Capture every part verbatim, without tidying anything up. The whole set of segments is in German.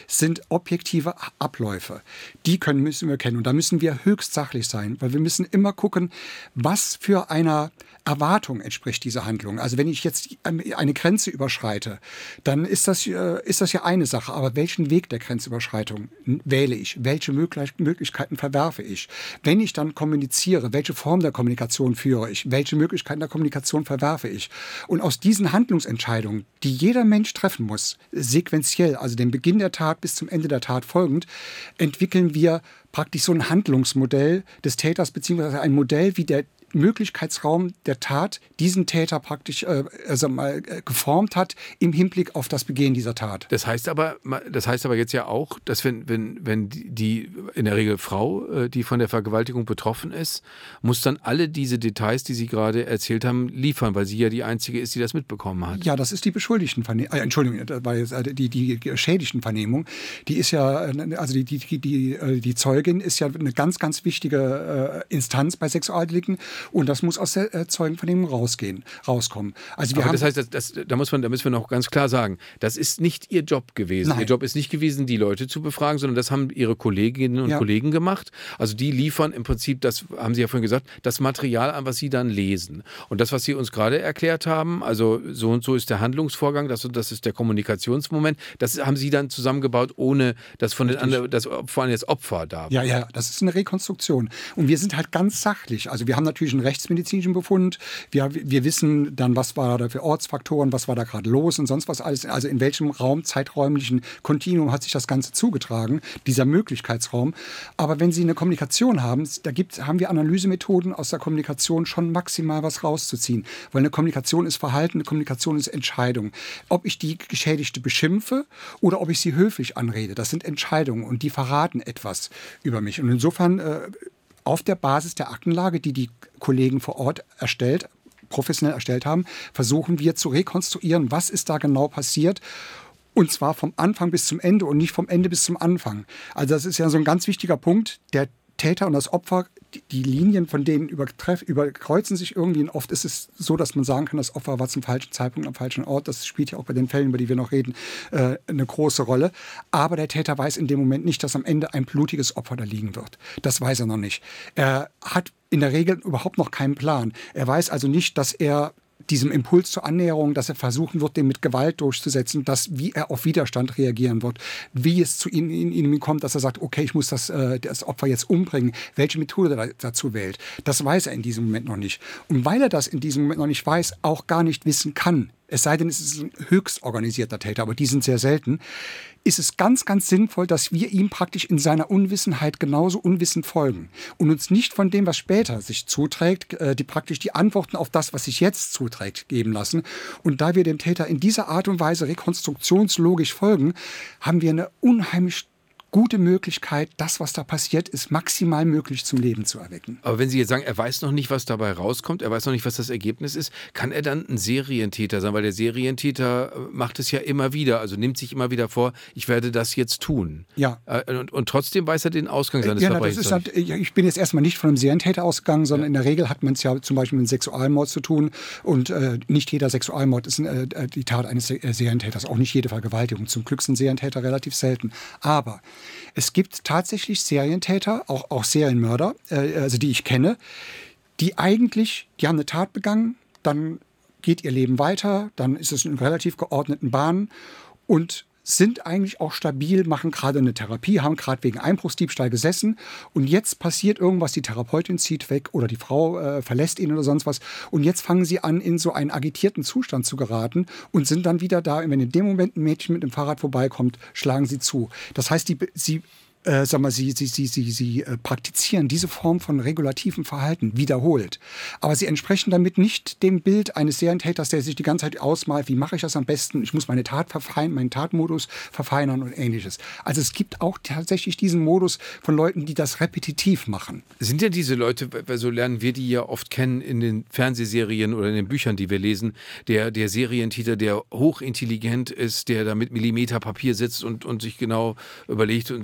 sind objektive Abläufe. Die können, müssen wir kennen. Und da müssen wir höchst sachlich sein, weil wir müssen immer gucken, was für einer Erwartung entspricht diese Handlung. Also wenn ich jetzt eine Grenze überschreite, dann ist das, ist das ja eine Sache. Aber welchen Weg der Grenzüberschreitung wähle ich? Welche Möglichkeiten verwerfe ich? Wenn ich dann kommuniziere, welche Form der Kommunikation führe ich? Welche Möglichkeiten der Kommunikation verwerfe ich? Und aus diesen Handlungsentscheidungen, die jeder Mensch treffen muss, sequenziell, also dem Beginn der Tat bis zum Ende der Tat folgend, entwickeln wir praktisch so ein Handlungsmodell des Täters, beziehungsweise ein Modell, wie der Möglichkeitsraum der Tat diesen Täter praktisch äh, also mal äh, geformt hat im Hinblick auf das Begehen dieser Tat. Das heißt aber, das heißt aber jetzt ja auch, dass wenn, wenn, wenn die in der Regel Frau, äh, die von der Vergewaltigung betroffen ist, muss dann alle diese Details, die Sie gerade erzählt haben, liefern, weil sie ja die Einzige ist, die das mitbekommen hat. Ja, das ist die Beschuldigtenvernehmung. Äh, Entschuldigung, das war jetzt die, die Geschädigtenvernehmung. Die ist ja, also die, die, die, die, die Zeugin ist ja eine ganz, ganz wichtige äh, Instanz bei Sexualdelikten. Und das muss aus der äh, Zeugenvernehmung rausgehen, rauskommen. Also wir Aber haben das heißt, das, das, da, muss man, da müssen wir noch ganz klar sagen, das ist nicht Ihr Job gewesen. Nein. Ihr Job ist nicht gewesen, die Leute zu befragen, sondern das haben Ihre Kolleginnen und ja. Kollegen gemacht. Also die liefern im Prinzip, das haben Sie ja vorhin gesagt, das Material an, was Sie dann lesen. Und das, was Sie uns gerade erklärt haben, also so und so ist der Handlungsvorgang, das und das ist der Kommunikationsmoment, das haben Sie dann zusammengebaut, ohne dass von den anderen, dass vor allem das Opfer da war. Ja, ja, das ist eine Rekonstruktion. Und wir sind halt ganz sachlich. Also wir haben natürlich einen rechtsmedizinischen Befund. Wir, wir wissen dann, was war da für Ortsfaktoren, was war da gerade los und sonst was alles. Also in welchem Raum, zeiträumlichen Kontinuum hat sich das Ganze zugetragen, dieser Möglichkeitsraum. Aber wenn Sie eine Kommunikation haben, da gibt, haben wir Analysemethoden aus der Kommunikation schon maximal was rauszuziehen. Weil eine Kommunikation ist Verhalten, eine Kommunikation ist Entscheidung. Ob ich die Geschädigte beschimpfe oder ob ich sie höflich anrede, das sind Entscheidungen und die verraten etwas über mich. Und insofern äh, auf der Basis der Aktenlage, die die Kollegen vor Ort erstellt, professionell erstellt haben, versuchen wir zu rekonstruieren, was ist da genau passiert. Und zwar vom Anfang bis zum Ende und nicht vom Ende bis zum Anfang. Also das ist ja so ein ganz wichtiger Punkt. Der Täter und das Opfer, die, die Linien von denen übertreff, überkreuzen sich irgendwie. Und oft ist es so, dass man sagen kann, das Opfer war zum falschen Zeitpunkt am falschen Ort. Das spielt ja auch bei den Fällen, über die wir noch reden, äh, eine große Rolle. Aber der Täter weiß in dem Moment nicht, dass am Ende ein blutiges Opfer da liegen wird. Das weiß er noch nicht. Er hat in der Regel überhaupt noch keinen Plan. Er weiß also nicht, dass er diesem Impuls zur Annäherung, dass er versuchen wird, den mit Gewalt durchzusetzen, dass wie er auf Widerstand reagieren wird, wie es zu ihm, in ihm kommt, dass er sagt, okay, ich muss das, äh, das Opfer jetzt umbringen, welche Methode er dazu wählt. Das weiß er in diesem Moment noch nicht. Und weil er das in diesem Moment noch nicht weiß, auch gar nicht wissen kann, es sei denn, es ist ein höchst organisierter Täter, aber die sind sehr selten, ist es ganz, ganz sinnvoll, dass wir ihm praktisch in seiner Unwissenheit genauso unwissend folgen und uns nicht von dem, was später sich zuträgt, die praktisch die Antworten auf das, was sich jetzt zuträgt, geben lassen. Und da wir dem Täter in dieser Art und Weise rekonstruktionslogisch folgen, haben wir eine unheimlich gute Möglichkeit, das, was da passiert ist, maximal möglich zum Leben zu erwecken. Aber wenn Sie jetzt sagen, er weiß noch nicht, was dabei rauskommt, er weiß noch nicht, was das Ergebnis ist, kann er dann ein Serientäter sein? Weil der Serientäter macht es ja immer wieder, also nimmt sich immer wieder vor, ich werde das jetzt tun. Ja. Und, und trotzdem weiß er den Ausgang seines ja, Verbrechens. Das ist halt, ich bin jetzt erstmal nicht von einem Serientäter ausgegangen, sondern ja. in der Regel hat man es ja zum Beispiel mit einem Sexualmord zu tun. Und äh, nicht jeder Sexualmord ist äh, die Tat eines Serientäters, auch nicht jede Vergewaltigung. Zum Glück sind Serientäter relativ selten. Aber es gibt tatsächlich Serientäter, auch, auch Serienmörder, äh, also die ich kenne, die eigentlich, die haben eine Tat begangen, dann geht ihr Leben weiter, dann ist es in relativ geordneten Bahnen und sind eigentlich auch stabil, machen gerade eine Therapie, haben gerade wegen Einbruchsdiebstahl gesessen und jetzt passiert irgendwas, die Therapeutin zieht weg oder die Frau äh, verlässt ihn oder sonst was und jetzt fangen sie an, in so einen agitierten Zustand zu geraten und sind dann wieder da. Und wenn in dem Moment ein Mädchen mit dem Fahrrad vorbeikommt, schlagen sie zu. Das heißt, die, sie Äh, sag mal, sie, sie, sie, sie, sie äh, praktizieren diese Form von regulativem Verhalten wiederholt. Aber sie entsprechen damit nicht dem Bild eines Serientäters, der sich die ganze Zeit ausmalt, wie mache ich das am besten? Ich muss meine Tat verfeinern, meinen Tatmodus verfeinern und Ähnliches. Also es gibt auch tatsächlich diesen Modus von Leuten, die das repetitiv machen. Sind denn diese Leute, so lernen wir die ja oft kennen in den Fernsehserien oder in den Büchern, die wir lesen, der, der Serientäter, der hochintelligent ist, der da mit Millimeter Papier sitzt und, und sich genau überlegt und so und so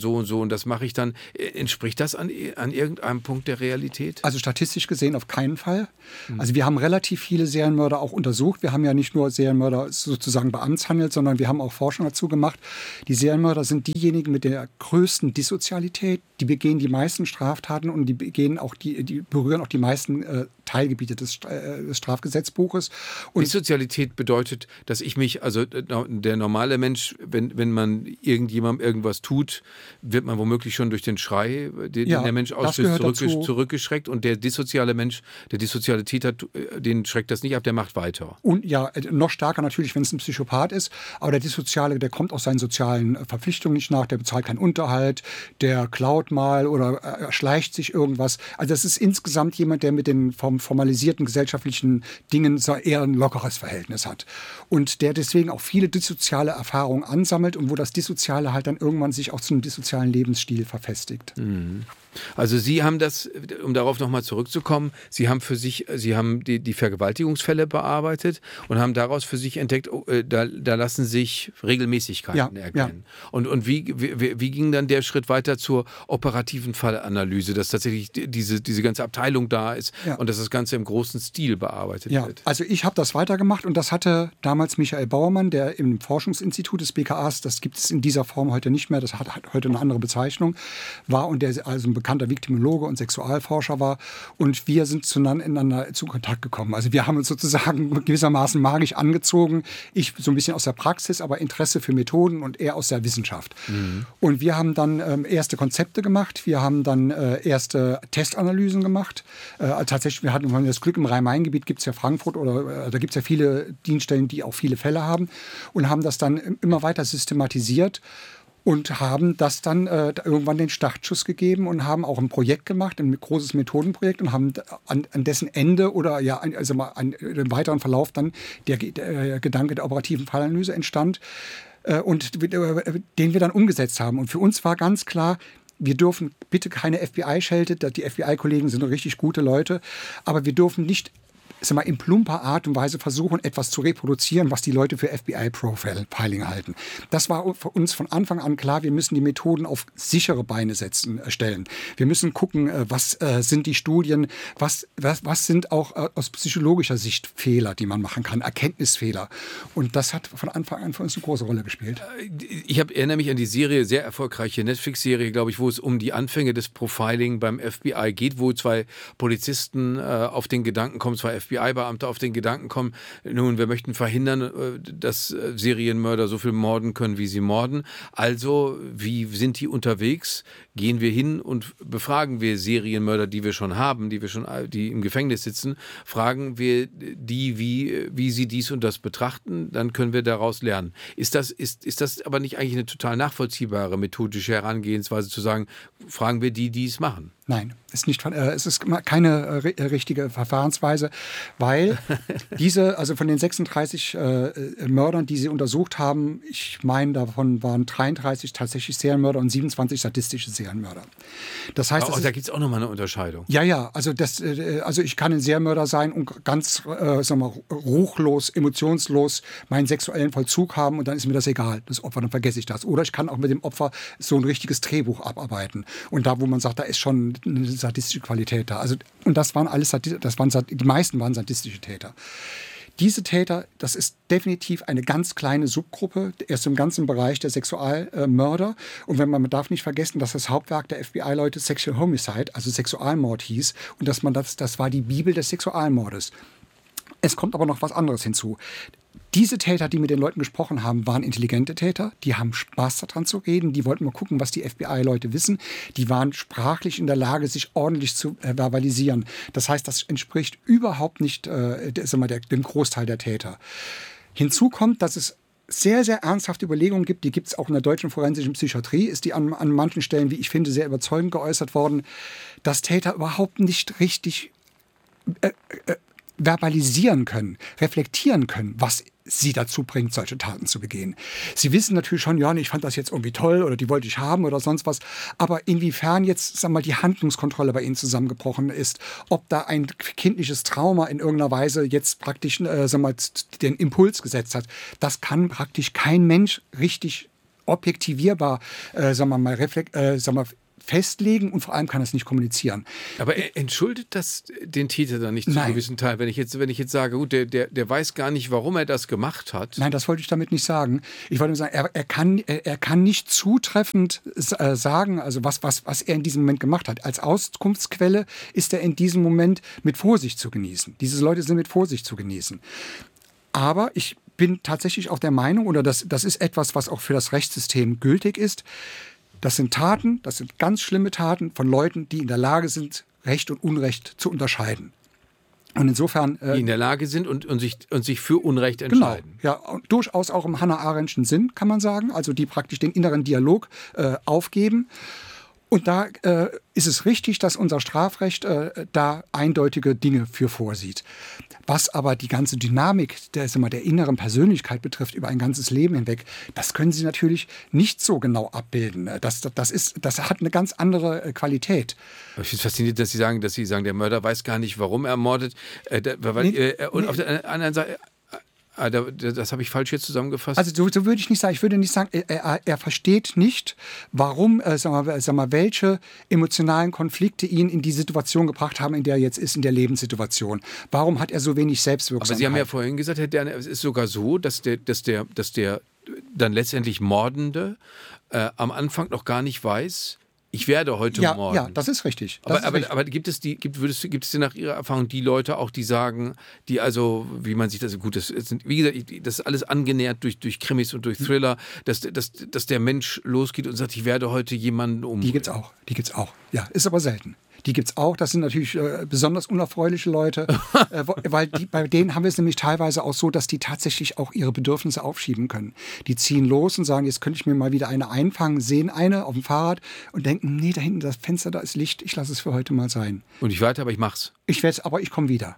und das mache ich dann. Entspricht das an, an irgendeinem Punkt der Realität? Also statistisch gesehen auf keinen Fall. Mhm. Also wir haben relativ viele Serienmörder auch untersucht. Wir haben ja nicht nur Serienmörder sozusagen bei Amtshandel, sondern wir haben auch Forschung dazu gemacht. Die Serienmörder sind diejenigen mit der größten Dissozialität. Die begehen die meisten Straftaten und die begehen auch die, die berühren auch die meisten äh, Teilgebiete des, äh, des Strafgesetzbuches. Und Dissozialität bedeutet, dass ich mich, also der normale Mensch, wenn, wenn man irgendjemandem irgendwas tut, wird man womöglich schon durch den Schrei, den ja, der Mensch ausstößt, zurück, zurückgeschreckt. Und der dissoziale Mensch, der dissoziale Täter, den schreckt das nicht ab, der macht weiter. Und ja, noch stärker natürlich, wenn es ein Psychopath ist. Aber der Dissoziale, der kommt aus seinen sozialen Verpflichtungen nicht nach, der bezahlt keinen Unterhalt, der klaut mal oder äh, schleicht sich irgendwas. Also das ist insgesamt jemand, der mit den vom formalisierten gesellschaftlichen Dingen so eher ein lockeres Verhältnis hat. Und der deswegen auch viele dissoziale Erfahrungen ansammelt und wo das Dissoziale halt dann irgendwann sich auch zu einem dissozialen Lebensstil verfestigt. Mhm. Also Sie haben das, um darauf nochmal zurückzukommen, Sie haben für sich, Sie haben die, die Vergewaltigungsfälle bearbeitet und haben daraus für sich entdeckt, oh, da, da lassen sich Regelmäßigkeiten ja, erkennen. Ja. Und, und wie, wie, wie ging dann der Schritt weiter zur operativen Fallanalyse, dass tatsächlich diese, diese ganze Abteilung da ist ja. und dass das Ganze im großen Stil bearbeitet ja. wird? Also ich habe das weitergemacht und das hatte damals Michael Bauermann, der im Forschungsinstitut des B K As, das gibt es in dieser Form heute nicht mehr, das hat, hat heute eine andere Bezeichnung, war und der also ein bekannter Viktimologe und Sexualforscher war. Und wir sind zueinander zu Kontakt gekommen. Also wir haben uns sozusagen gewissermaßen magisch angezogen. Ich so ein bisschen aus der Praxis, aber Interesse für Methoden und er aus der Wissenschaft. Mhm. Und wir haben dann ähm, erste Konzepte gemacht. Wir haben dann äh, erste Testanalysen gemacht. Äh, tatsächlich, wir hatten das Glück, im Rhein-Main-Gebiet gibt es ja Frankfurt oder äh, da gibt es ja viele Dienststellen, die auch viele Fälle haben und haben das dann immer weiter systematisiert. Und haben das dann äh, irgendwann den Startschuss gegeben und haben auch ein Projekt gemacht, ein großes Methodenprojekt und haben an, an dessen Ende oder ja, also mal an dem weiteren Verlauf dann der, der Gedanke der operativen Fallanalyse entstand äh, und äh, den wir dann umgesetzt haben. Und für uns war ganz klar, wir dürfen bitte keine F B I-Schelte, die F B I-Kollegen sind richtig gute Leute, aber wir dürfen nicht mal, in plumper Art und Weise versuchen, etwas zu reproduzieren, was die Leute für F B I-Profiling halten. Das war für uns von Anfang an klar, wir müssen die Methoden auf sichere Beine setzen, äh, stellen. Wir müssen gucken, äh, was äh, sind die Studien, was, was, was sind auch äh, aus psychologischer Sicht Fehler, die man machen kann, Erkenntnisfehler. Und das hat von Anfang an für uns eine große Rolle gespielt. Ich hab, erinnere mich an die Serie, sehr erfolgreiche Netflix-Serie, glaube ich, wo es um die Anfänge des Profiling beim F B I geht, wo zwei Polizisten äh, auf den Gedanken kommen, zwei F B I-Beamte auf den Gedanken kommen, nun, wir möchten verhindern, dass Serienmörder so viel morden können, wie sie morden. Also, wie sind die unterwegs? Gehen wir hin und befragen wir Serienmörder, die wir schon haben, die wir schon, die im Gefängnis sitzen, fragen wir die, wie, wie sie dies und das betrachten, dann können wir daraus lernen. Ist das, ist, ist das aber nicht eigentlich eine total nachvollziehbare methodische Herangehensweise zu sagen, fragen wir die, die es machen? Nein, ist nicht, äh, es ist keine äh, richtige Verfahrensweise, weil diese, also von den sechsunddreißig äh, Mördern, die sie untersucht haben, ich meine, davon waren dreiunddreißig tatsächlich Serienmörder und siebenundzwanzig sadistische Serienmörder. Das heißt, oh, da gibt es auch nochmal eine Unterscheidung. Ja, ja, also, das, äh, also ich kann ein Serienmörder sein und ganz äh, sagen wir, ruchlos, emotionslos meinen sexuellen Vollzug haben und dann ist mir das egal, das Opfer, dann vergesse ich das. Oder ich kann auch mit dem Opfer so ein richtiges Drehbuch abarbeiten. Und da, wo man sagt, da ist schon eine sadistische Qualität da. Also, und das waren alles, das waren, die meisten waren sadistische Täter. Diese Täter, das ist definitiv eine ganz kleine Subgruppe, erst im ganzen Bereich der Sexualmörder. Und wenn man, man darf nicht vergessen, dass das Hauptwerk der F B I-Leute Sexual Homicide, also Sexualmord hieß. Und dass man das, das war die Bibel des Sexualmordes. Es kommt aber noch was anderes hinzu. Diese Täter, die mit den Leuten gesprochen haben, waren intelligente Täter. Die haben Spaß daran zu reden. Die wollten mal gucken, was die F B I-Leute wissen. Die waren sprachlich in der Lage, sich ordentlich zu äh, verbalisieren. Das heißt, das entspricht überhaupt nicht äh, der, sag mal, der, dem Großteil der Täter. Hinzu kommt, dass es sehr, sehr ernsthafte Überlegungen gibt. Die gibt es auch in der deutschen forensischen Psychiatrie. Ist die an, an manchen Stellen, wie ich finde, sehr überzeugend geäußert worden, dass Täter überhaupt nicht richtig äh, äh, verbalisieren können, reflektieren können, was sie dazu bringt, solche Taten zu begehen. Sie wissen natürlich schon, ja, ich fand das jetzt irgendwie toll oder die wollte ich haben oder sonst was, aber inwiefern jetzt, sag mal, die Handlungskontrolle bei ihnen zusammengebrochen ist, ob da ein kindliches Trauma in irgendeiner Weise jetzt praktisch, äh, sag mal, den Impuls gesetzt hat, das kann praktisch kein Mensch richtig objektivierbar, äh, sagen wir mal, reflekt, äh, sagen wir, festlegen und vor allem kann es nicht kommunizieren. Aber entschuldet das den Täter dann nicht zu einem gewissen Teil? Wenn ich jetzt, wenn ich jetzt sage, gut, der, der, der weiß gar nicht, warum er das gemacht hat. Nein, das wollte ich damit nicht sagen. Ich wollte nur sagen, er, er, kann, er, er kann nicht zutreffend äh, sagen, also was, was, was er in diesem Moment gemacht hat. Als Auskunftsquelle ist er in diesem Moment mit Vorsicht zu genießen. Diese Leute sind mit Vorsicht zu genießen. Aber ich bin tatsächlich auch der Meinung, oder das, das ist etwas, was auch für das Rechtssystem gültig ist, das sind Taten, das sind ganz schlimme Taten von Leuten, die in der Lage sind, Recht und Unrecht zu unterscheiden. Und insofern... Äh, die in der Lage sind und, und, sich, und sich für Unrecht entscheiden. Genau, ja, und durchaus auch im Hannah Arendtschen Sinn, kann man sagen. Also die praktisch den inneren Dialog äh, aufgeben. Und da äh, ist es richtig, dass unser Strafrecht äh, da eindeutige Dinge für vorsieht. Was aber die ganze Dynamik der, sagen wir, der inneren Persönlichkeit betrifft, über ein ganzes Leben hinweg, das können Sie natürlich nicht so genau abbilden. Das, das, ist, das hat eine ganz andere Qualität. Ich finde es faszinierend, dass Sie sagen, dass Sie sagen, der Mörder weiß gar nicht, warum er ermordet. Äh, da, weil, nee, äh, und nee. auf der anderen Seite... Ah, da, das habe ich falsch jetzt zusammengefasst. Also so, so würde ich nicht sagen. Ich würde nicht sagen, er, er, er versteht nicht, warum, äh, sagen wir, sagen wir, welche emotionalen Konflikte ihn in die Situation gebracht haben, in der er jetzt ist, in der Lebenssituation. Warum hat er so wenig Selbstwirksamkeit? Aber Sie haben ja vorhin gesagt, Herr Dern, es ist sogar so, dass der, dass der, dass der dann letztendlich Mordende äh, am Anfang noch gar nicht weiß, ich werde heute ja, morden. Ja, das ist richtig. Das aber, ist aber, richtig. aber gibt es die, gibt, würdest, gibt es denn nach Ihrer Erfahrung die Leute auch, die sagen, die also, wie man sich das, gut, das sind, wie gesagt, das ist alles angenähert durch, durch Krimis und durch Thriller, dass, dass, dass der Mensch losgeht und sagt, ich werde heute jemanden umbringen. Die gibt's auch, die gibt's auch. Ja, ist aber selten. Die gibt es auch. Das sind natürlich äh, besonders unerfreuliche Leute, äh, weil die, bei denen haben wir es nämlich teilweise auch so, dass die tatsächlich auch ihre Bedürfnisse aufschieben können. Die ziehen los und sagen, jetzt könnte ich mir mal wieder eine einfangen, sehen eine auf dem Fahrrad und denken, nee, da hinten das Fenster, da ist Licht, ich lasse es für heute mal sein. Und ich warte, aber ich mach's. Ich werde es, aber ich komme wieder.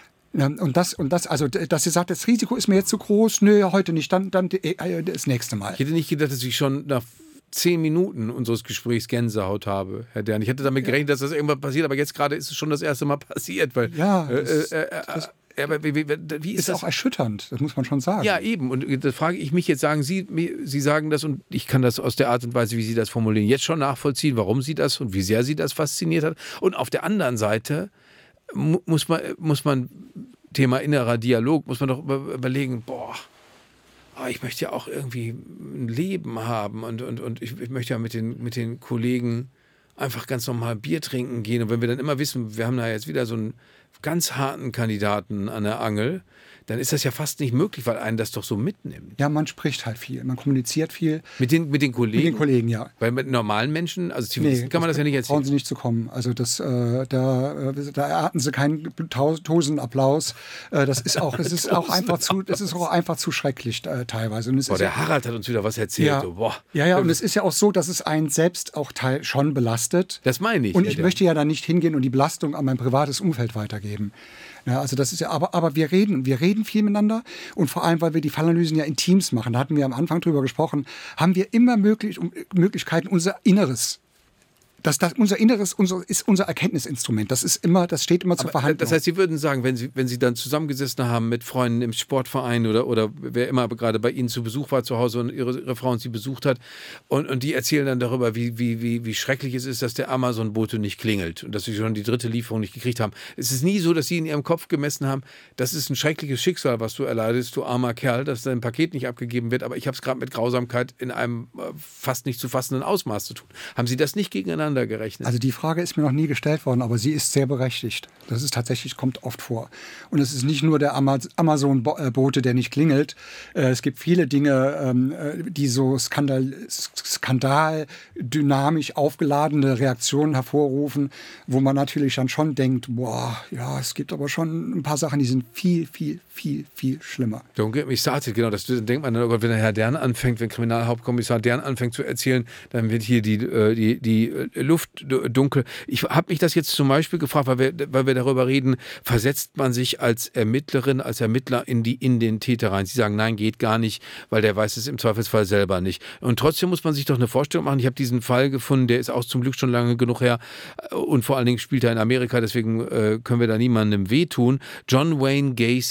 Und das, und das, also, dass sie sagt, das Risiko ist mir jetzt zu groß, nö, heute nicht, dann, dann äh, das nächste Mal. Ich hätte nicht gedacht, dass ich schon nach zehn Minuten unseres Gesprächs Gänsehaut habe, Herr Dern. Ich hätte damit gerechnet, dass das irgendwann passiert, aber jetzt gerade ist es schon das erste Mal passiert. Weil, ja, das, äh, äh, das äh, aber wie, wie, wie ist, ist das? Auch erschütternd, das muss man schon sagen. Ja, eben. Und da frage ich mich jetzt, sagen Sie, Sie sagen das und ich kann das aus der Art und Weise, wie Sie das formulieren, jetzt schon nachvollziehen, warum Sie das und wie sehr Sie das fasziniert hat. Und auf der anderen Seite mu- muss man, muss man, Thema innerer Dialog, muss man doch überlegen, boah, ich möchte ja auch irgendwie ein Leben haben und, und, und ich, ich möchte ja mit den, mit den Kollegen einfach ganz normal Bier trinken gehen. Und wenn wir dann immer wissen, wir haben da jetzt wieder so einen ganz harten Kandidaten an der Angel, dann ist das ja fast nicht möglich, weil einen das doch so mitnimmt. Ja, man spricht halt viel, man kommuniziert viel. Mit den, mit den Kollegen? Mit den Kollegen, ja. Weil mit normalen Menschen, also Zivilisten, nee, kann man das, das ja nicht erzählen. Brauchen Sie nicht zu kommen. Also das, äh, da, äh, da erwarten Sie keinen Tosenapplaus. Äh, das ist auch, das ist auch einfach zu, das ist auch einfach zu schrecklich äh, teilweise. Und es Boah, ist der ja, Harald hat uns wieder was erzählt. Ja, so, boah. ja, ja, und es ist ja auch so, dass es einen selbst auch teil schon belastet. Das meine ich. Und ich möchte ja dann nicht hingehen und die Belastung an mein privates Umfeld weitergeben. Ja, also das ist ja, aber, aber wir reden, wir reden viel miteinander und vor allem, weil wir die Fallanalysen ja in Teams machen, da hatten wir am Anfang drüber gesprochen, haben wir immer möglich, Möglichkeiten, unser Inneres, das, das, unser Inneres unser, ist unser Erkenntnisinstrument. Das ist immer, das steht immer zur Aber Verhandlung. Das heißt, Sie würden sagen, wenn Sie, wenn Sie dann zusammengesessen haben mit Freunden im Sportverein oder, oder wer immer gerade bei Ihnen zu Besuch war zu Hause und Ihre, Ihre Frau Sie besucht hat und, und die erzählen dann darüber, wie, wie, wie, wie schrecklich es ist, dass der Amazon-Bote nicht klingelt und dass Sie schon die dritte Lieferung nicht gekriegt haben. Es ist nie so, dass Sie in Ihrem Kopf gemessen haben, das ist ein schreckliches Schicksal, was du erleidest, du armer Kerl, dass dein Paket nicht abgegeben wird, aber ich habe es gerade mit Grausamkeit in einem fast nicht zu fassenden Ausmaß zu tun. Haben Sie das nicht gegeneinander gerechnet? Also die Die Frage ist mir noch nie gestellt worden, aber sie ist sehr berechtigt. Das ist tatsächlich, kommt oft vor. Und es ist nicht nur der Amazon-Bote, der nicht klingelt. Es gibt viele Dinge, die so Skandal, Skandal, dynamisch aufgeladene Reaktionen hervorrufen, wo man natürlich dann schon denkt, boah, ja, es gibt aber schon ein paar Sachen, die sind viel, viel, viel, viel schlimmer. Don't get me started, genau. Das denkt man, oh Gott, wenn der Herr Dern anfängt, wenn Kriminalhauptkommissar Dern anfängt zu erzählen, dann wird hier die, die, die Luft dunkel. Ich habe mich das jetzt zum Beispiel gefragt, weil wir, weil wir darüber reden, versetzt man sich als Ermittlerin, als Ermittler in, die, in den Täter rein? Sie sagen, nein, geht gar nicht, weil der weiß es im Zweifelsfall selber nicht. Und trotzdem muss man sich doch eine Vorstellung machen. Ich habe diesen Fall gefunden, der ist auch zum Glück schon lange genug her und vor allen Dingen spielt er in Amerika, deswegen äh, können wir da niemandem wehtun. John Wayne Gacy.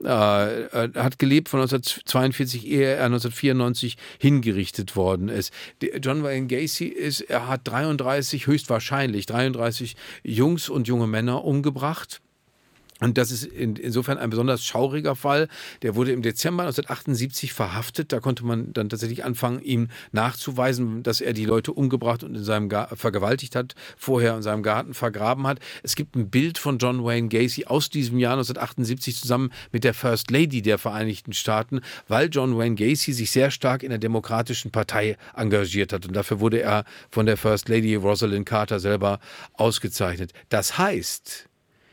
äh, hat gelebt von neunzehnhundertzweiundvierzig, ehe er neunzehnhundertvierundneunzig hingerichtet worden ist. Der John Wayne Gacy ist, er hat dreiunddreißig, höchstwahrscheinlich dreiunddreißig Jungs und junge Männer umgebracht. Und das ist in, insofern ein besonders schauriger Fall. Der wurde im Dezember neunzehnhundertachtundsiebzig verhaftet. Da konnte man dann tatsächlich anfangen, ihm nachzuweisen, dass er die Leute umgebracht und in seinem Gar- vergewaltigt hat, vorher in seinem Garten vergraben hat. Es gibt ein Bild von John Wayne Gacy aus diesem Jahr neunzehnhundertachtundsiebzig zusammen mit der First Lady der Vereinigten Staaten, weil John Wayne Gacy sich sehr stark in der Demokratischen Partei engagiert hat. Und dafür wurde er von der First Lady Rosalind Carter selber ausgezeichnet. Das heißt,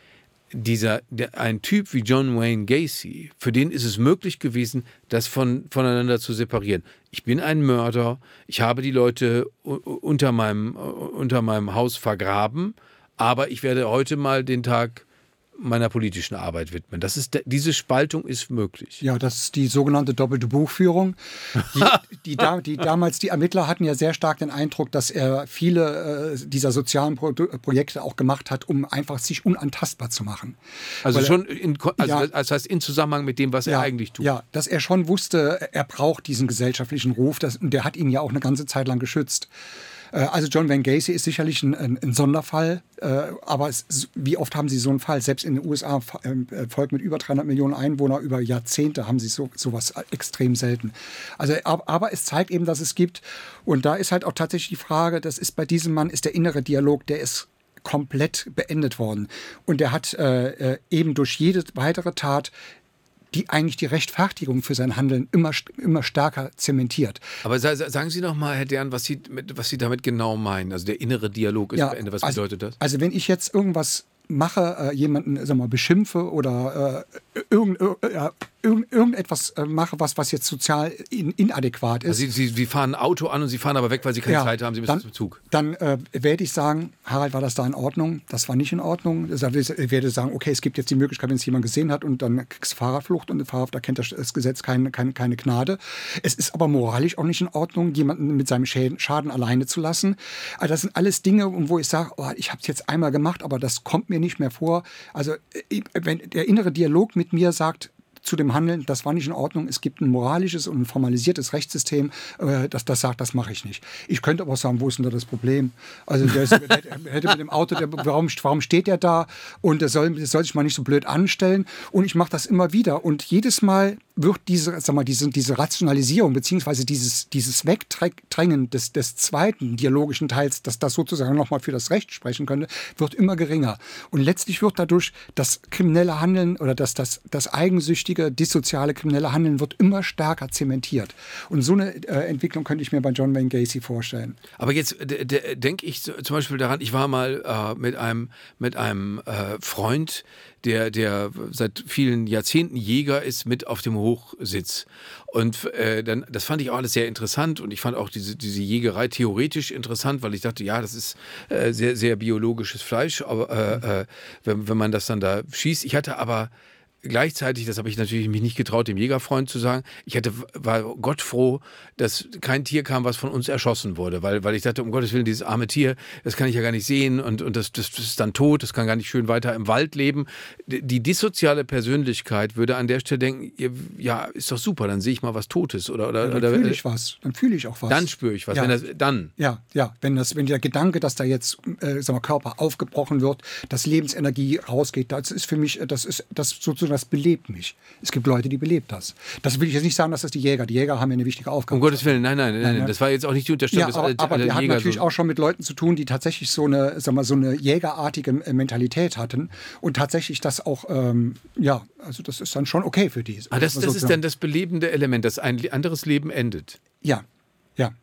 Dieser, der, ein Typ wie John Wayne Gacy, für den ist es möglich gewesen, das von, voneinander zu separieren. Ich bin ein Mörder, ich habe die Leute unter meinem, unter meinem Haus vergraben, aber ich werde heute mal den Tag meiner politischen Arbeit widmen. Das ist, diese Spaltung ist möglich. Ja, das ist die sogenannte doppelte Buchführung. Die, die, da, die damals die Ermittler hatten ja sehr stark den Eindruck, dass er viele äh, dieser sozialen Pro Projekte auch gemacht hat, um einfach sich unantastbar zu machen. Also Weil schon, in, also ja, das heißt in Zusammenhang mit dem, was ja, er eigentlich tut. Ja, dass er schon wusste, er braucht diesen gesellschaftlichen Ruf. Das, und der hat ihn ja auch eine ganze Zeit lang geschützt. Also John Wayne Gacy ist sicherlich ein, ein, ein Sonderfall, äh, aber es, wie oft haben Sie so einen Fall? Selbst in den U S A, äh, Volk mit über dreihundert Millionen Einwohnern, über Jahrzehnte haben Sie so sowas extrem selten. Also, aber, aber es zeigt eben, dass es gibt. Und da ist halt auch tatsächlich die Frage, das ist bei diesem Mann, ist der innere Dialog, der ist komplett beendet worden. Und der hat äh, eben durch jede weitere Tat die eigentlich die Rechtfertigung für sein Handeln immer, immer stärker zementiert. Aber sagen Sie noch mal, Herr Dern, was Sie, was Sie damit genau meinen. Also der innere Dialog ist ja, beendet. Was also, bedeutet das? Also wenn ich jetzt irgendwas mache, äh, jemanden sag mal, beschimpfe oder äh, irgend, äh, irgend, irgendetwas äh, mache, was, was jetzt sozial in, inadäquat ist. Also Sie, Sie, Sie fahren ein Auto an und Sie fahren aber weg, weil Sie keine ja, Zeit haben, Sie müssen dann, zum Zug. Dann äh, werde ich sagen, Harald, war das da in Ordnung? Das war nicht in Ordnung. Ich werde sagen, okay, es gibt jetzt die Möglichkeit, wenn es jemand gesehen hat und dann kriegst du Fahrradflucht und Fahrrad, da kennt das Gesetz keine, keine, keine Gnade. Es ist aber moralisch auch nicht in Ordnung, jemanden mit seinem Schaden alleine zu lassen. Also das sind alles Dinge, wo ich sage, oh, ich habe es jetzt einmal gemacht, aber das kommt mir nicht mehr vor. Also wenn der innere Dialog mit mir sagt, zu dem Handeln, das war nicht in Ordnung, es gibt ein moralisches und ein formalisiertes Rechtssystem, äh, das, das sagt, das mache ich nicht. Ich könnte aber auch sagen, wo ist denn da das Problem? Also der ist, hätte mit dem Auto, der, warum, warum steht der da und der soll, der soll sich mal nicht so blöd anstellen und ich mache das immer wieder und jedes Mal wird diese, sag mal, diese, diese Rationalisierung beziehungsweise dieses, dieses Wegdrängen des, des zweiten dialogischen Teils, dass das sozusagen nochmal für das Recht sprechen könnte, wird immer geringer. Und letztlich wird dadurch das kriminelle Handeln oder das, das, das eigensüchtige, dissoziale kriminelle Handeln wird immer stärker zementiert. Und so eine äh, Entwicklung könnte ich mir bei John Wayne Gacy vorstellen. Aber jetzt denke ich zum Beispiel daran, ich war mal äh, mit einem, mit einem äh, Freund, der, der seit vielen Jahrzehnten Jäger ist, mit auf dem Hochsitz. Und äh, dann, das fand ich auch alles sehr interessant und ich fand auch diese, diese Jägerei theoretisch interessant, weil ich dachte, ja, das ist äh, sehr, sehr biologisches Fleisch, aber äh, äh, wenn, wenn man das dann da schießt. Ich hatte aber gleichzeitig, das habe ich natürlich mich nicht getraut, dem Jägerfreund zu sagen, ich hatte, war Gott froh, dass kein Tier kam, was von uns erschossen wurde, weil, weil ich dachte, um Gottes Willen, dieses arme Tier, das kann ich ja gar nicht sehen und, und das, das, das ist dann tot, das kann gar nicht schön weiter im Wald leben. Die dissoziale Persönlichkeit würde an der Stelle denken, ja, ist doch super, dann sehe ich mal was Totes. Oder, oder, ja, dann oder, fühle ich was, dann fühle ich auch was. Dann spüre ich was, ja. wenn das, dann. Ja, ja, wenn, das, wenn der Gedanke, dass da jetzt äh, sagen wir, Körper aufgebrochen wird, dass Lebensenergie rausgeht, das ist für mich, das ist das sozusagen, das belebt mich. Es gibt Leute, die belebt das. Das will ich jetzt nicht sagen, dass das die Jäger, die Jäger haben ja eine wichtige Aufgabe. Um Gottes Willen, nein, nein, nein, nein, nein. das war jetzt auch nicht die Unterstellung, ja, dass aber, alle, aber alle wir hatten Jäger natürlich so auch schon mit Leuten zu tun, die tatsächlich so eine, sagen wir, so eine jägerartige Mentalität hatten und tatsächlich das auch, ähm, ja, also das ist dann schon okay für die. Ah, das, das ist dann das belebende Element, dass ein anderes Leben endet. Ja, ja.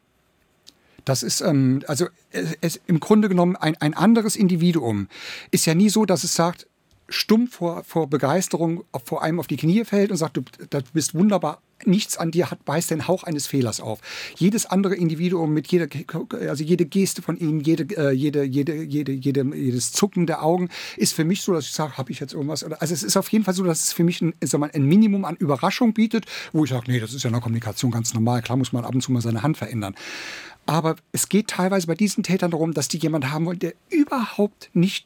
Das ist, ähm, also es, es, im Grunde genommen ein, ein anderes Individuum ist ja nie so, dass es sagt, stumm vor, vor Begeisterung vor einem auf die Knie fällt und sagt, du, du bist wunderbar, nichts an dir hat, weist den Hauch eines Fehlers auf. Jedes andere Individuum mit jeder, also jede Geste von ihnen, jede, äh, jede, jede, jede, jede, jedes Zucken der Augen ist für mich so, dass ich sage, habe ich jetzt irgendwas? Also es ist auf jeden Fall so, dass es für mich ein, sag mal, ein Minimum an Überraschung bietet, wo ich sage, nee, das ist ja in der Kommunikation ganz normal. Klar muss man ab und zu mal seine Hand verändern. Aber es geht teilweise bei diesen Tätern darum, dass die jemanden haben wollen, der überhaupt nicht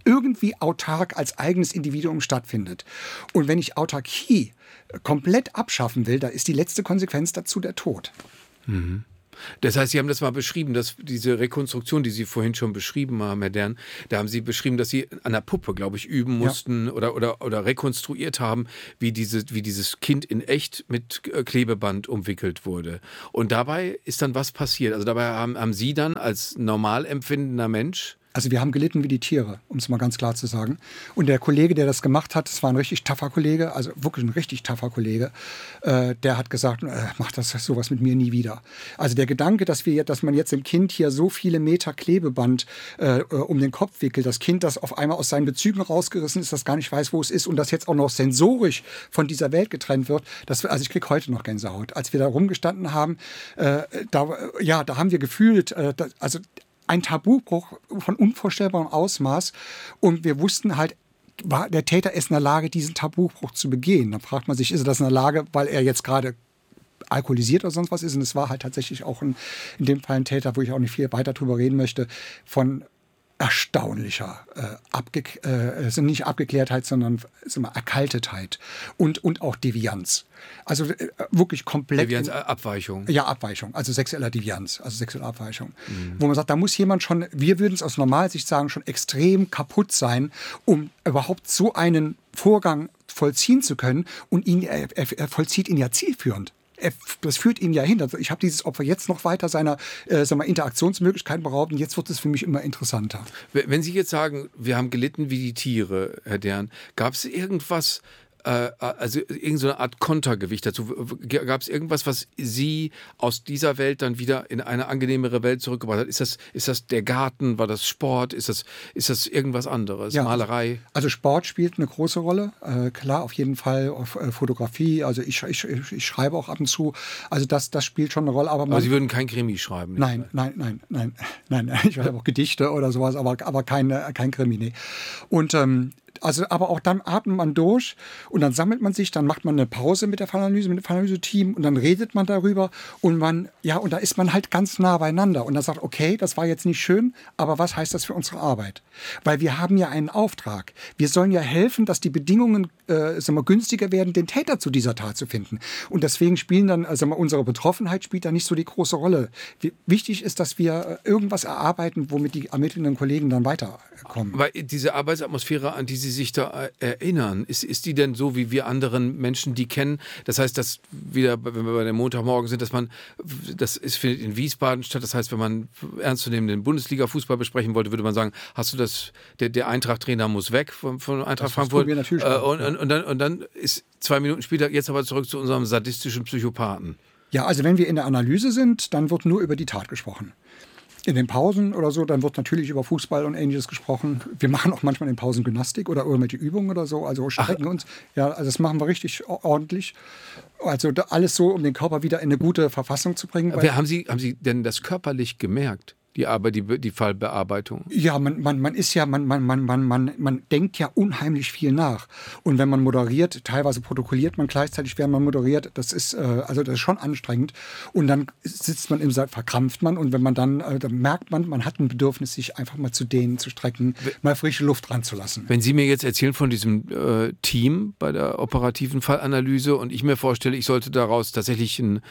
irgendwie autark als eigenes Individuum stattfindet. Und wenn ich Autarkie komplett abschaffen will, da ist die letzte Konsequenz dazu der Tod. Mhm. Das heißt, Sie haben das mal beschrieben, dass diese Rekonstruktion, die Sie vorhin schon beschrieben haben, Herr Dern, da haben Sie beschrieben, dass Sie an der Puppe, glaube ich, üben mussten ja. oder, oder, oder rekonstruiert haben, wie, diese, wie dieses Kind in echt mit Klebeband umwickelt wurde. Und dabei ist dann was passiert? Also dabei haben, haben Sie dann als normal empfindender Mensch... Also wir haben gelitten wie die Tiere, um es mal ganz klar zu sagen. Und der Kollege, der das gemacht hat, das war ein richtig taffer Kollege, also wirklich ein richtig taffer Kollege, äh, der hat gesagt, äh, mach das sowas mit mir nie wieder. Also der Gedanke, dass wir, dass man jetzt dem Kind hier so viele Meter Klebeband äh, um den Kopf wickelt, das Kind, das auf einmal aus seinen Bezügen rausgerissen ist, das gar nicht weiß, wo es ist und das jetzt auch noch sensorisch von dieser Welt getrennt wird, das, also ich kriege heute noch Gänsehaut. Als wir da rumgestanden haben, äh, da, ja, da haben wir gefühlt, äh, da, also ein Tabubruch von unvorstellbarem Ausmaß. Und wir wussten halt, war der Täter ist in der Lage, diesen Tabubruch zu begehen. Dann fragt man sich, ist er das in der Lage, weil er jetzt gerade alkoholisiert oder sonst was ist? Und es war halt tatsächlich auch ein, in dem Fall ein Täter, wo ich auch nicht viel weiter drüber reden möchte, von erstaunlicher äh, abge äh, also nicht Abgeklärtheit, sondern sagen wir, Erkaltetheit und, und auch Devianz. Also äh, wirklich komplett... Devianz, in, Abweichung. Ja, Abweichung, also sexueller Devianz, also sexuelle Abweichung. Mhm. Wo man sagt, da muss jemand schon, wir würden es aus Normalsicht sagen, schon extrem kaputt sein, um überhaupt so einen Vorgang vollziehen zu können und ihn, er, er, er vollzieht ihn ja zielführend. Das führt ihn ja hin. Also ich habe dieses Opfer jetzt noch weiter seiner äh, sagen wir, Interaktionsmöglichkeiten beraubt und jetzt wird es für mich immer interessanter. Wenn Sie jetzt sagen, wir haben gelitten wie die Tiere, Herr Dern, gab es irgendwas, äh, also irgendeine Art Kontergewicht dazu? Gab es irgendwas, was Sie aus dieser Welt dann wieder in eine angenehmere Welt zurückgebracht hat? Ist das, ist das der Garten? War das Sport? Ist das, ist das irgendwas anderes? Ja, Malerei? Also Sport spielt eine große Rolle. Äh, klar, auf jeden Fall auf, äh, Fotografie. Also ich, ich, ich schreibe auch ab und zu. Also das, das spielt schon eine Rolle. Aber, man, aber Sie würden kein Krimi schreiben? Nein, nein, nein, nein, nein. Ich schreibe auch Gedichte oder sowas, aber, aber kein, kein Krimi. Nee. Und ähm, Also, aber auch dann atmet man durch und dann sammelt man sich, dann macht man eine Pause mit der Fallanalyse, mit dem Fallanalyse-Team und dann redet man darüber und man, ja, und da ist man halt ganz nah beieinander und dann sagt, okay, das war jetzt nicht schön, aber was heißt das für unsere Arbeit? Weil wir haben ja einen Auftrag. Wir sollen ja helfen, dass die Bedingungen äh, sagen wir, günstiger werden, den Täter zu dieser Tat zu finden. Und deswegen spielen dann, also unsere Betroffenheit spielt da nicht so die große Rolle. Wie, wichtig ist, dass wir irgendwas erarbeiten, womit die ermittelnden Kollegen dann weiterkommen. Weil diese Arbeitsatmosphäre, an die Sie sich da erinnern, ist, ist die denn so, wie wir anderen Menschen die kennen? Das heißt, dass wieder, wenn wir bei dem Montagmorgen sind, dass man, das ist, findet in Wiesbaden statt. Das heißt, wenn man ernstzunehmenden Bundesliga-Fußball besprechen wollte, würde man sagen, hast du das, der, der Eintracht-Trainer muss weg von, von Eintracht das Frankfurt. Wir natürlich äh, und, und, und, dann, und dann ist zwei Minuten später jetzt aber zurück zu unserem sadistischen Psychopathen. Ja, also wenn wir in der Analyse sind, dann wird nur über die Tat gesprochen. In den Pausen oder so, dann wird natürlich über Fußball und Ähnliches gesprochen. Wir machen auch manchmal in den Pausen Gymnastik oder irgendwelche Übungen oder so, also strecken Ach. uns. Ja, also das machen wir richtig ordentlich. Also alles so, um den Körper wieder in eine gute Verfassung zu bringen. Weil haben Sie, haben Sie denn das körperlich gemerkt? Die Arbeit, die, die Fallbearbeitung. Ja, man, man, man ist ja, man, man, man, man, man, man denkt ja unheimlich viel nach. Und wenn man moderiert, teilweise protokolliert man gleichzeitig, während man moderiert, das ist, äh, also das ist schon anstrengend. Und dann sitzt man im Saal, verkrampft man und wenn man dann, äh, dann merkt man, man hat ein Bedürfnis, sich einfach mal zu dehnen, zu strecken, mal frische Luft ranzulassen. Wenn Sie mir jetzt erzählen von diesem äh, Team bei der operativen Fallanalyse und ich mir vorstelle, ich sollte daraus tatsächlich einen,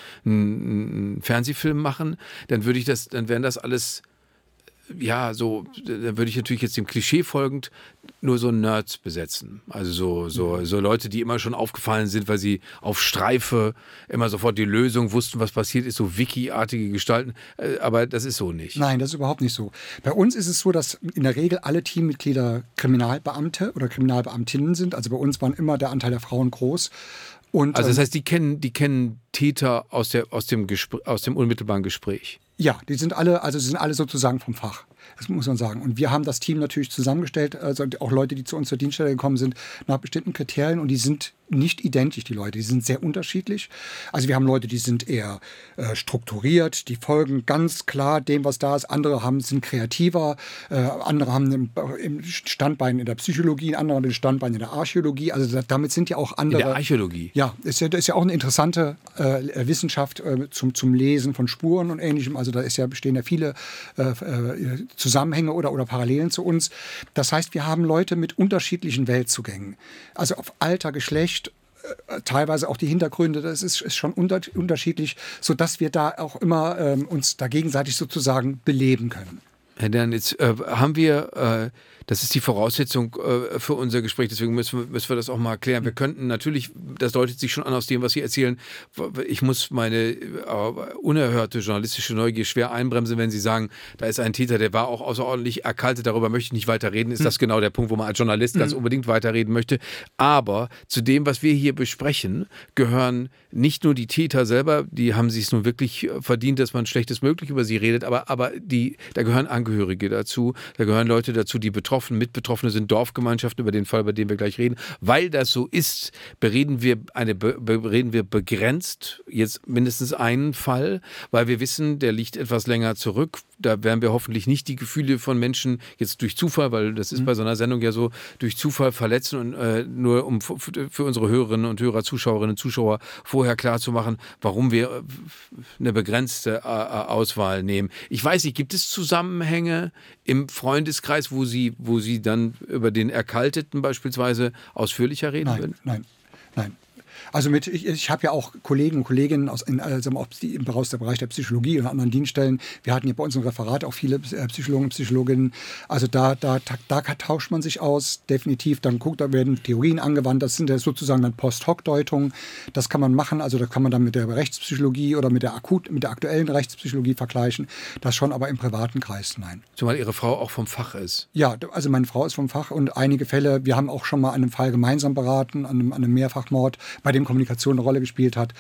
einen Fernsehfilm machen, dann würde ich das, dann wären das alles ja, so, da würde ich natürlich jetzt dem Klischee folgend nur so Nerds besetzen. Also so, so, so Leute, die immer schon aufgefallen sind, weil sie auf Streife immer sofort die Lösung wussten, was passiert ist, so Wiki-artige Gestalten. Aber das ist so nicht. Nein, das ist überhaupt nicht so. Bei uns ist es so, dass in der Regel alle Teammitglieder Kriminalbeamte oder Kriminalbeamtinnen sind. Also bei uns waren immer der Anteil der Frauen groß. Und, also das heißt, die kennen, die kennen Täter aus, der, aus, dem Gespr- aus dem unmittelbaren Gespräch? Ja, die sind alle, also sie sind alle sozusagen vom Fach. Das muss man sagen. Und wir haben das Team natürlich zusammengestellt, also auch Leute, die zu uns zur Dienststelle gekommen sind, nach bestimmten Kriterien. Und die sind nicht identisch, die Leute. Die sind sehr unterschiedlich. Also wir haben Leute, die sind eher äh, strukturiert, die folgen ganz klar dem, was da ist. Andere haben, sind kreativer, äh, andere haben im, im Standbein in der Psychologie, andere haben den Standbein in der Archäologie. Also da, damit sind ja auch andere... In der Archäologie? Ja, ist ja, das ist ja auch eine interessante äh, Wissenschaft äh, zum, zum Lesen von Spuren und Ähnlichem. Also da ist ja, bestehen ja viele äh, Zusammenhänge oder, oder Parallelen zu uns. Das heißt, wir haben Leute mit unterschiedlichen Weltzugängen. Also auf Alter, Geschlecht, teilweise auch die Hintergründe, das ist, ist schon unter, unterschiedlich, sodass wir da auch immer ähm, uns da gegenseitig sozusagen beleben können. Herr Dern, jetzt äh, haben wir, äh, das ist die Voraussetzung äh, für unser Gespräch, deswegen müssen wir, müssen wir das auch mal klären. Wir könnten natürlich, das deutet sich schon an aus dem, was Sie erzählen, ich muss meine äh, unerhörte journalistische Neugier schwer einbremsen, wenn Sie sagen, da ist ein Täter, der war auch außerordentlich erkaltet, darüber möchte ich nicht weiter reden. Ist hm. das genau der Punkt, wo man als Journalist hm. ganz unbedingt weiterreden möchte. Aber zu dem, was wir hier besprechen, gehören nicht nur die Täter selber, die haben sich es nun wirklich verdient, dass man Schlechtes möglich über sie redet, aber, aber die, da gehören Angehörige dazu, da gehören Leute dazu, die betroffen, Mitbetroffene sind, Dorfgemeinschaften, über den Fall, über den wir gleich reden. Weil das so ist, bereden wir, eine, bereden wir begrenzt jetzt mindestens einen Fall, weil wir wissen, der liegt etwas länger zurück. Da werden wir hoffentlich nicht die Gefühle von Menschen jetzt durch Zufall, weil das ist mhm. bei so einer Sendung ja so, durch Zufall verletzen und äh, nur um f- für unsere Hörerinnen und Hörer, Zuschauerinnen und Zuschauer vorher klar zu machen, warum wir eine begrenzte äh, Auswahl nehmen. Ich weiß nicht, gibt es Zusammenhänge im Freundeskreis, wo Sie, wo Sie dann über den Erkalteten beispielsweise ausführlicher reden nein, würden? Nein, nein. Also mit, ich, ich habe ja auch Kollegen und Kolleginnen aus in, also im Bereich der, Bereich der Psychologie und anderen Dienststellen. Wir hatten ja bei unserem Referat auch viele Psychologen und Psychologinnen. Also da, da, da, da tauscht man sich aus, definitiv. Dann guckt, da werden Theorien angewandt. Das sind ja sozusagen dann Post-Hoc-Deutungen. Das kann man machen. Also da kann man dann mit der Rechtspsychologie oder mit der akut, mit der aktuellen Rechtspsychologie vergleichen. Das schon, aber im privaten Kreis, nein. Zumal Ihre Frau auch vom Fach ist. Ja, also meine Frau ist vom Fach und einige Fälle, wir haben auch schon mal einen Fall gemeinsam beraten, an einem, an einem Mehrfachmord, bei dem Kommunikation eine Rolle gespielt hat.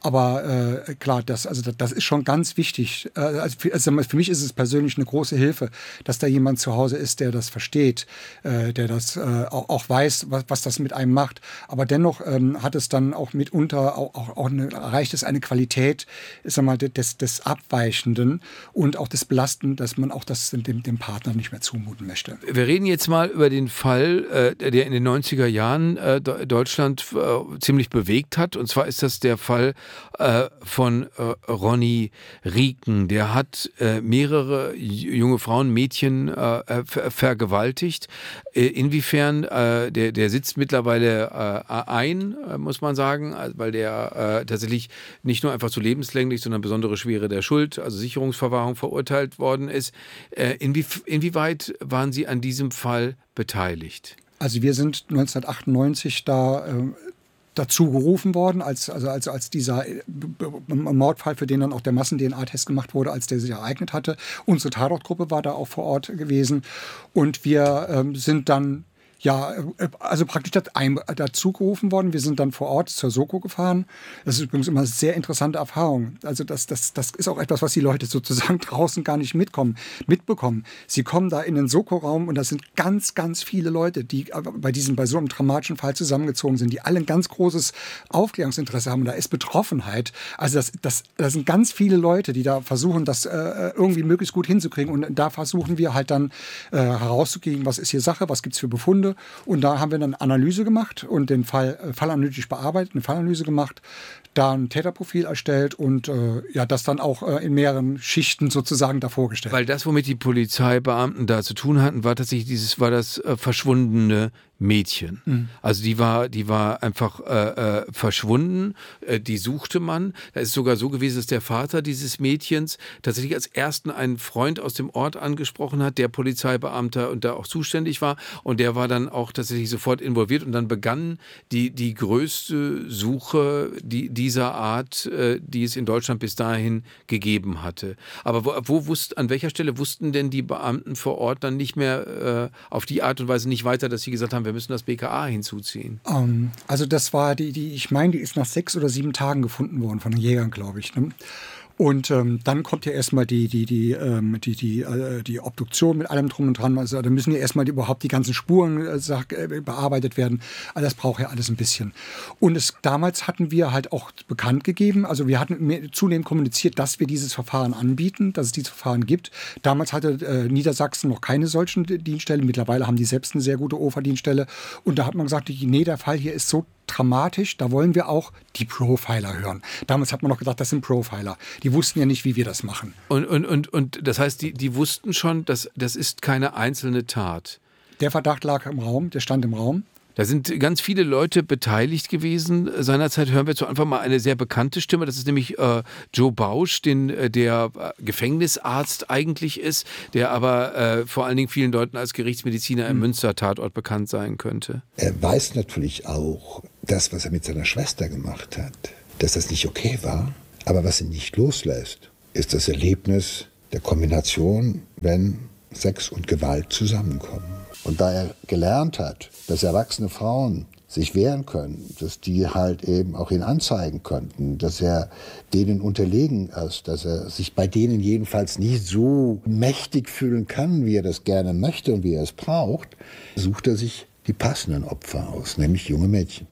Aber äh, klar, das, also das, das ist schon ganz wichtig. Äh, also für, also für mich ist es persönlich eine große Hilfe, dass da jemand zu Hause ist, der das versteht, äh, der das äh, auch, auch weiß, was, was das mit einem macht. Aber dennoch ähm, hat es dann auch mitunter auch, auch, auch eine, erreicht es eine Qualität, ich sag mal, des, des Abweichenden und auch des Belastenden, dass man auch das dem, dem Partner nicht mehr zumuten möchte. Wir reden jetzt mal über den Fall, äh, der in den neunziger Jahren äh, Deutschland äh, ziemlich bewegt hat. Und zwar ist das der Fall äh, von äh, Ronny Rieken. Der hat äh, mehrere junge Frauen, Mädchen äh, ver- vergewaltigt. Äh, inwiefern, äh, der, der sitzt mittlerweile äh, ein, äh, muss man sagen, weil der äh, tatsächlich nicht nur einfach zu lebenslänglich, sondern besondere Schwere der Schuld, also Sicherungsverwahrung, verurteilt worden ist. Äh, inwie, inwieweit waren Sie an diesem Fall beteiligt? Also wir sind neunzehnhundertachtundneunzig da äh, dazu gerufen worden, als, also, also als dieser Mordfall, für den dann auch der Massen-D N A-Test gemacht wurde, als der sich ereignet hatte. Unsere Tatortgruppe war da auch vor Ort gewesen und wir ähm, sind dann ja, also praktisch dazu gerufen worden. Wir sind dann vor Ort zur Soko gefahren. Das ist übrigens immer eine sehr interessante Erfahrung. Also das, das, das ist auch etwas, was die Leute sozusagen draußen gar nicht mitkommen, mitbekommen. Sie kommen da in den Soko-Raum und da sind ganz, ganz viele Leute, die bei diesem, bei so einem dramatischen Fall zusammengezogen sind, die alle ein ganz großes Aufklärungsinteresse haben. Und da ist Betroffenheit. Also das, das, das sind ganz viele Leute, die da versuchen, das äh, irgendwie möglichst gut hinzukriegen. Und da versuchen wir halt dann äh, herauszukriegen, was ist hier Sache, was gibt es für Befunde. Und da haben wir dann Analyse gemacht und den Fall äh, fallanalytisch bearbeitet, eine Fallanalyse gemacht, da ein Täterprofil erstellt und äh, ja, das dann auch äh, in mehreren Schichten sozusagen da vorgestellt. Weil das, womit die Polizeibeamten da zu tun hatten, war tatsächlich dieses, war das äh, verschwundene Mädchen. Mhm. Also die war, die war einfach äh, äh, verschwunden, äh, die suchte man. Da ist es sogar so gewesen, dass der Vater dieses Mädchens tatsächlich als ersten einen Freund aus dem Ort angesprochen hat, der Polizeibeamter und da auch zuständig war. Und der war dann auch tatsächlich sofort involviert und dann begann die, die größte Suche die, dieser Art, äh, die es in Deutschland bis dahin gegeben hatte. Aber wo, wo wusst, an welcher Stelle wussten denn die Beamten vor Ort dann nicht mehr äh, auf die Art und Weise nicht weiter, dass sie gesagt haben, wir müssen das B K A hinzuziehen? Um, also das war die, die, ich meine, die ist nach sechs oder sieben Tagen gefunden worden von den Jägern, glaube ich. Ne? Und ähm, dann kommt ja erstmal die, die, die, ähm, die, die, äh, die Obduktion mit allem drum und dran. Also da müssen ja erstmal die, überhaupt die ganzen Spuren äh, sag, äh, bearbeitet werden. Also das braucht ja alles ein bisschen. Und es, damals hatten wir halt auch bekannt gegeben, also wir hatten mehr, zunehmend kommuniziert, dass wir dieses Verfahren anbieten, dass es dieses Verfahren gibt. Damals hatte äh, Niedersachsen noch keine solchen Dienststellen. Mittlerweile haben die selbst eine sehr gute O F A-Dienststelle. Und da hat man gesagt, nee, der Fall hier ist so dramatisch, da wollen wir auch die Profiler hören. Damals hat man noch gedacht, das sind Profiler. Die wussten ja nicht, wie wir das machen. Und, und, und, und das heißt, die, die wussten schon, dass das ist keine einzelne Tat. Der Verdacht lag im Raum, der stand im Raum. Da sind ganz viele Leute beteiligt gewesen. Seinerzeit hören wir zu Anfang mal eine sehr bekannte Stimme. Das ist nämlich äh, Joe Bausch, den, äh, der äh, Gefängnisarzt eigentlich ist, der aber äh, vor allen Dingen vielen Leuten als Gerichtsmediziner im mhm. Münster-Tatort bekannt sein könnte. Er weiß natürlich auch, das, was er mit seiner Schwester gemacht hat, dass das nicht okay war. Aber was ihn nicht loslässt, ist das Erlebnis der Kombination, wenn Sex und Gewalt zusammenkommen. Und da er gelernt hat, dass erwachsene Frauen sich wehren können, dass die halt eben auch ihn anzeigen könnten, dass er denen unterlegen ist, dass er sich bei denen jedenfalls nicht so mächtig fühlen kann, wie er das gerne möchte und wie er es braucht, sucht er sich die passenden Opfer aus, nämlich junge Mädchen.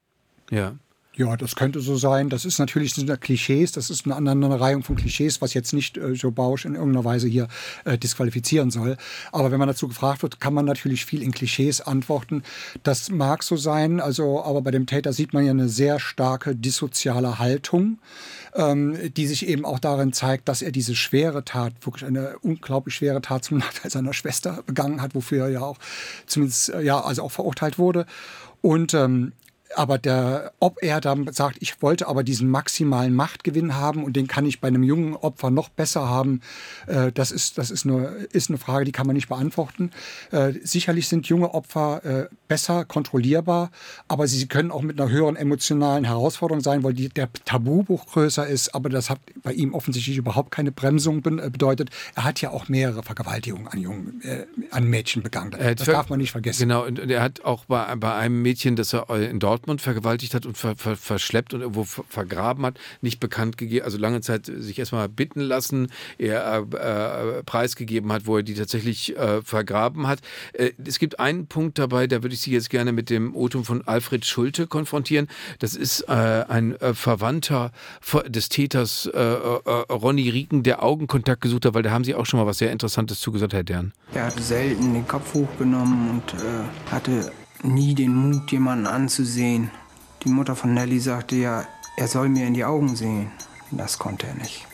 Ja. Ja, das könnte so sein. Das ist natürlich das sind Klischees, das ist eine Aneinanderreihung von Klischees, was jetzt nicht äh, Joe Bausch in irgendeiner Weise hier äh, disqualifizieren soll. Aber wenn man dazu gefragt wird, kann man natürlich viel in Klischees antworten. Das mag so sein, also, aber bei dem Täter sieht man ja eine sehr starke dissoziale Haltung, ähm, die sich eben auch darin zeigt, dass er diese schwere Tat, wirklich eine unglaublich schwere Tat zum Nachteil seiner Schwester begangen hat, wofür er ja auch zumindest äh, ja also auch verurteilt wurde. Und ähm, Aber der, ob er dann sagt, ich wollte aber diesen maximalen Machtgewinn haben und den kann ich bei einem jungen Opfer noch besser haben, äh, das, ist, das ist, eine, ist eine Frage, die kann man nicht beantworten. Äh, sicherlich sind junge Opfer äh, besser kontrollierbar, aber sie können auch mit einer höheren emotionalen Herausforderung sein, weil die, der Tabubruch größer ist, aber das hat bei ihm offensichtlich überhaupt keine Bremsung be- bedeutet. Er hat ja auch mehrere Vergewaltigungen an, jungen, äh, an Mädchen begangen. Das, das darf man nicht vergessen. Genau, und er hat auch bei, bei einem Mädchen, das er in Dortmund vergewaltigt hat und ver, ver, verschleppt und irgendwo ver, vergraben hat, nicht bekannt gegeben, also lange Zeit sich erstmal bitten lassen, er äh, preisgegeben hat, wo er die tatsächlich äh, vergraben hat. Äh, es gibt einen Punkt dabei, da würde ich Sie jetzt gerne mit dem O-Ton von Alfred Schulte konfrontieren. Das ist äh, ein äh, Verwandter des Täters äh, äh, Ronny Rieken, der Augenkontakt gesucht hat, weil da haben Sie auch schon mal was sehr Interessantes zugesagt, Herr Dern. Er hat selten den Kopf hochgenommen und äh, hatte nie den Mut, jemanden anzusehen. Die Mutter von Nelly sagte ja, er soll mir in die Augen sehen. Das konnte er nicht.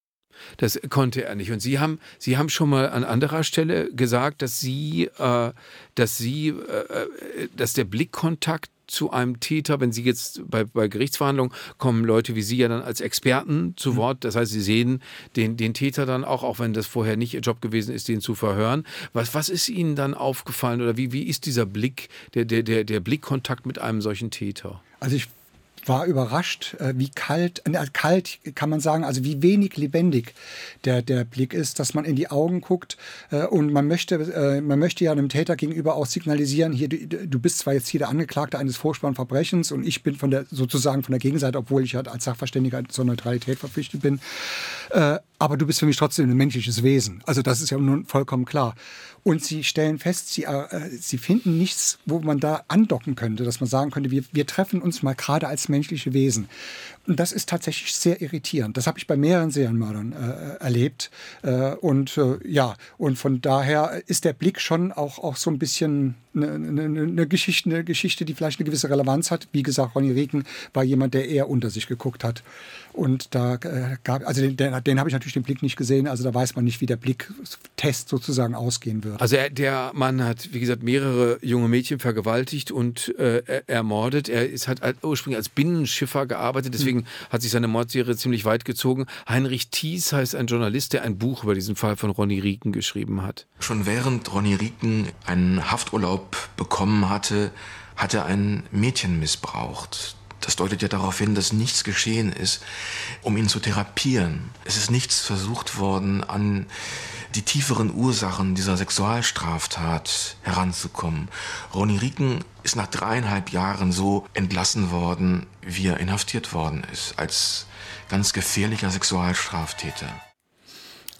Das konnte er nicht. Und Sie haben, Sie haben schon mal an anderer Stelle gesagt, dass Sie, äh, dass Sie, äh, dass der Blickkontakt zu einem Täter, wenn Sie jetzt bei, bei Gerichtsverhandlungen kommen Leute wie Sie ja dann als Experten zu Wort, das heißt, Sie sehen den, den Täter dann auch, auch wenn das vorher nicht Ihr Job gewesen ist, den zu verhören. Was, was ist Ihnen dann aufgefallen oder wie, wie ist dieser Blick, der, der, der, der Blickkontakt mit einem solchen Täter? Also ich war überrascht, wie kalt, äh, kalt kann man sagen, also wie wenig lebendig der, der Blick ist, dass man in die Augen guckt äh, und man möchte, äh, man möchte ja einem Täter gegenüber auch signalisieren, hier, du, du bist zwar jetzt hier der Angeklagte eines furchtbaren Verbrechens und ich bin von der, sozusagen von der Gegenseite, obwohl ich halt als Sachverständiger zur Neutralität verpflichtet bin, äh, aber du bist für mich trotzdem ein menschliches Wesen. Also das ist ja nun vollkommen klar. Und sie stellen fest, sie, äh, sie finden nichts, wo man da andocken könnte, dass man sagen könnte, wir, wir treffen uns mal gerade als menschliche Wesen. Und das ist tatsächlich sehr irritierend. Das habe ich bei mehreren Serienmördern äh, erlebt. Äh, und äh, ja, und von daher ist der Blick schon auch, auch so ein bisschen eine, eine, eine, Geschichte, eine Geschichte, die vielleicht eine gewisse Relevanz hat. Wie gesagt, Ronny Rieken war jemand, der eher unter sich geguckt hat. Und da äh, gab, also den, den, den habe ich natürlich den Blick nicht gesehen. Also da weiß man nicht, wie der Blicktest sozusagen ausgehen wird. Also er, der Mann hat, wie gesagt, mehrere junge Mädchen vergewaltigt und äh, ermordet. Er ist, hat ursprünglich als Binnenschiffer gearbeitet, deswegen mhm. hat sich seine Mordserie ziemlich weit gezogen. Heinrich Thies heißt ein Journalist, der ein Buch über diesen Fall von Ronny Rieken geschrieben hat. Schon während Ronny Rieken einen Hafturlaub bekommen hatte, hat er ein Mädchen missbraucht. Das deutet ja darauf hin, dass nichts geschehen ist, um ihn zu therapieren. Es ist nichts versucht worden, an die tieferen Ursachen dieser Sexualstraftat heranzukommen. Ronny Rieken ist nach dreieinhalb Jahren so entlassen worden, wie er inhaftiert worden ist, als ganz gefährlicher Sexualstraftäter.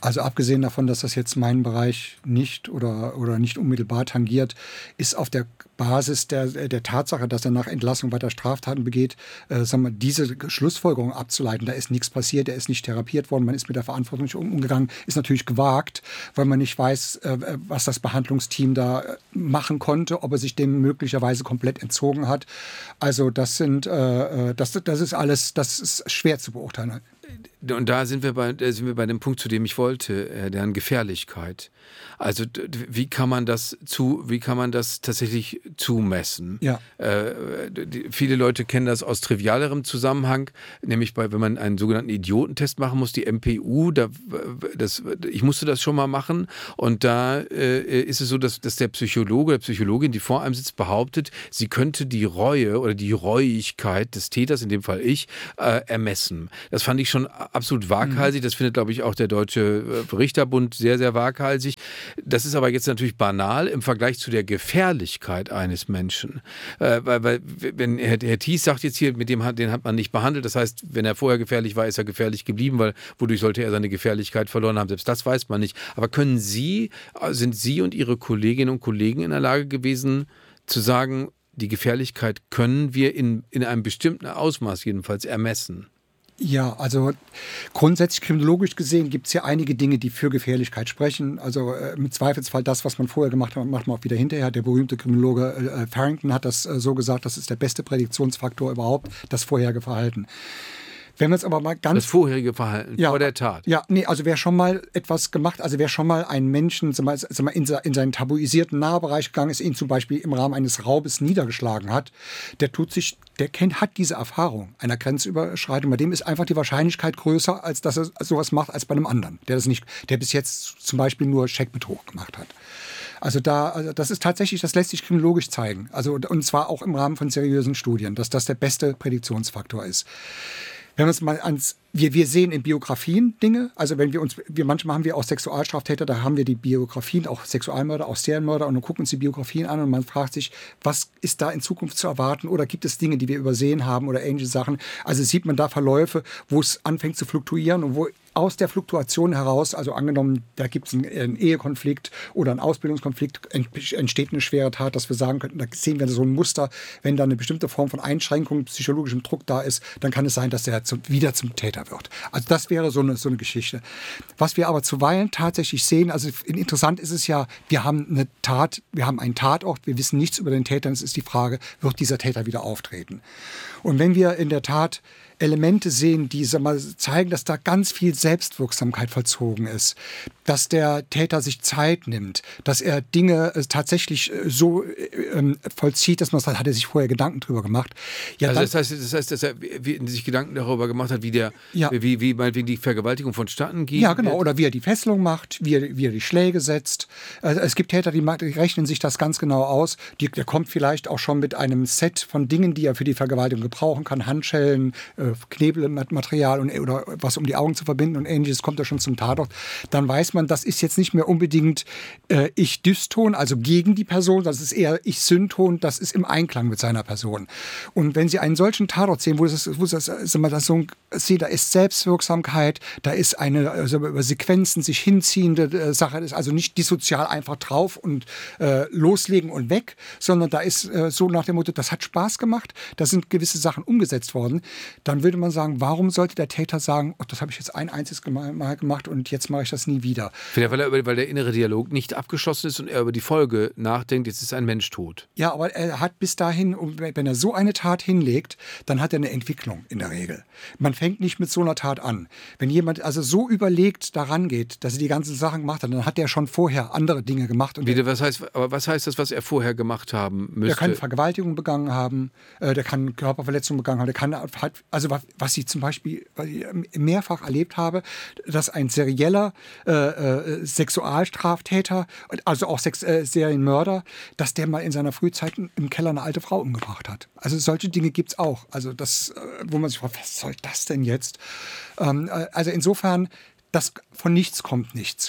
Also abgesehen davon, dass das jetzt meinen Bereich nicht oder, oder nicht unmittelbar tangiert, ist auf der Basis der, der Tatsache, dass er nach Entlassung weiter Straftaten begeht, äh, sagen wir, diese Schlussfolgerung abzuleiten. Da ist nichts passiert, er ist nicht therapiert worden, man ist mit der Verantwortung nicht umgegangen, ist natürlich gewagt, weil man nicht weiß, äh, was das Behandlungsteam da machen konnte, ob er sich dem möglicherweise komplett entzogen hat. Also das sind, äh, das, das ist alles, das ist schwer zu beurteilen. Und da sind wir bei, da sind wir bei dem Punkt, zu dem ich wollte, äh, deren Gefährlichkeit. Also d- wie kann man das zu, wie kann man das tatsächlich zumessen? Ja. Äh, die, viele Leute kennen das aus trivialerem Zusammenhang, nämlich bei, wenn man einen sogenannten Idiotentest machen muss, die M P U. Da, das, ich musste das schon mal machen und da äh, ist es so, dass, dass der Psychologe, der Psychologin, die vor einem sitzt, behauptet, sie könnte die Reue oder die Reuigkeit des Täters, in dem Fall ich, äh, ermessen. Das fand ich schon absolut waghalsig. Das findet, glaube ich, auch der Deutsche Richterbund sehr, sehr waghalsig. Das ist aber jetzt natürlich banal im Vergleich zu der Gefährlichkeit eines Menschen. Äh, weil, weil, wenn Herr, Herr Thies sagt jetzt hier, mit dem hat, den hat man nicht behandelt. Das heißt, wenn er vorher gefährlich war, ist er gefährlich geblieben, weil wodurch sollte er seine Gefährlichkeit verloren haben? Selbst das weiß man nicht. Aber können Sie, sind Sie und Ihre Kolleginnen und Kollegen in der Lage gewesen, zu sagen, die Gefährlichkeit können wir in, in einem bestimmten Ausmaß jedenfalls ermessen? Ja, also grundsätzlich kriminologisch gesehen gibt es ja einige Dinge, die für Gefährlichkeit sprechen. Also äh, im Zweifelsfall das, was man vorher gemacht hat, macht man auch wieder hinterher. Der berühmte Kriminologe äh, Farrington hat das äh, so gesagt, das ist der beste Prädiktionsfaktor überhaupt, das vorherige Verhalten. Wenn wir jetzt aber mal ganz... Das vorherige Verhalten ja, vor der Tat. Ja, nee, also wer schon mal etwas gemacht, also wer schon mal einen Menschen sag mal, sag mal, in, in seinen tabuisierten Nahbereich gegangen ist, ihn zum Beispiel im Rahmen eines Raubes niedergeschlagen hat, der tut sich, der kennt, hat diese Erfahrung einer Grenzüberschreitung. Bei dem ist einfach die Wahrscheinlichkeit größer, als dass er sowas macht, als bei einem anderen, der das nicht, der bis jetzt zum Beispiel nur Scheckbetrug gemacht hat. Also da, also das ist tatsächlich, das lässt sich kriminologisch zeigen. Also, und zwar auch im Rahmen von seriösen Studien, dass das der beste Prädiktionsfaktor ist. Wenn wir uns mal ans, wir, wir sehen in Biografien Dinge, also wenn wir uns, wir manchmal haben wir auch Sexualstraftäter, da haben wir die Biografien, auch Sexualmörder, auch Serienmörder und dann gucken uns die Biografien an und man fragt sich, was ist da in Zukunft zu erwarten oder gibt es Dinge, die wir übersehen haben oder ähnliche Sachen. Also sieht man da Verläufe, wo es anfängt zu fluktuieren und wo aus der Fluktuation heraus, also angenommen, da gibt es einen, einen Ehekonflikt oder einen Ausbildungskonflikt, entsteht eine schwere Tat, dass wir sagen könnten, da sehen wir so ein Muster, wenn da eine bestimmte Form von Einschränkung, psychologischem Druck da ist, dann kann es sein, dass der zum, wieder zum Täter wird. Also das wäre so eine, so eine Geschichte. Was wir aber zuweilen tatsächlich sehen, also interessant ist es ja, wir haben eine Tat, wir haben einen Tatort, wir wissen nichts über den Täter, es ist die Frage, wird dieser Täter wieder auftreten? Und wenn wir in der Tat Elemente sehen, die sag mal, zeigen, dass da ganz viel Selbstwirksamkeit vollzogen ist, dass der Täter sich Zeit nimmt, dass er Dinge äh, tatsächlich äh, so äh, vollzieht, dass man sagt, hat er sich vorher Gedanken drüber gemacht. Ja, also dann, das heißt, das heißt, dass er wie, sich Gedanken darüber gemacht hat, wie der, ja. wie, wie meinetwegen die Vergewaltigung vonstatten geht. Ja, genau. Oder wie er die Fesselung macht, wie er, wie er die Schläge setzt. Also es gibt Täter, die, die rechnen sich das ganz genau aus. Die, der kommt vielleicht auch schon mit einem Set von Dingen, die er für die Vergewaltigung gebrauchen kann. Handschellen, äh, Knebelmaterial und, oder was um die Augen zu verbinden und ähnliches, kommt er schon zum Tatort. Dann weiß man, das ist jetzt nicht mehr unbedingt äh, Ich-Dyston, also gegen die Person, das ist eher Ich-Synton, das ist im Einklang mit seiner Person. Und wenn Sie einen solchen Tatort sehen, wo das, wo das, sagen wir, das so ein, sehen, da ist Selbstwirksamkeit, da ist eine also über Sequenzen sich hinziehende äh, Sache, das ist also nicht dissozial einfach drauf und äh, loslegen und weg, sondern da ist äh, so nach dem Motto, das hat Spaß gemacht, da sind gewisse Sachen umgesetzt worden, dann würde man sagen, warum sollte der Täter sagen, oh, das habe ich jetzt ein einziges Mal gemacht und jetzt mache ich das nie wieder. Vielleicht, weil, er, weil der innere Dialog nicht abgeschlossen ist und er über die Folge nachdenkt, jetzt ist ein Mensch tot. Ja, aber er hat bis dahin, wenn er so eine Tat hinlegt, dann hat er eine Entwicklung in der Regel. Man fängt nicht mit so einer Tat an. Wenn jemand also so überlegt daran geht, dass er die ganzen Sachen gemacht hat, dann hat er schon vorher andere Dinge gemacht. Und Wie, was heißt, aber was heißt das, was er vorher gemacht haben müsste? Der kann Vergewaltigung begangen haben, äh, der kann Körperverletzung begangen haben, der kann halt, also was, was ich zum Beispiel mehrfach erlebt habe, dass ein serieller äh, äh, Sexualstraftäter, also auch Sex, äh, Serienmörder, dass der mal in seiner Frühzeit im Keller eine alte Frau umgebracht hat. Also solche Dinge gibt es auch. Also das, äh, wo man sich fragt, was soll das denn jetzt? Ähm, äh, also insofern, das, von nichts kommt nichts.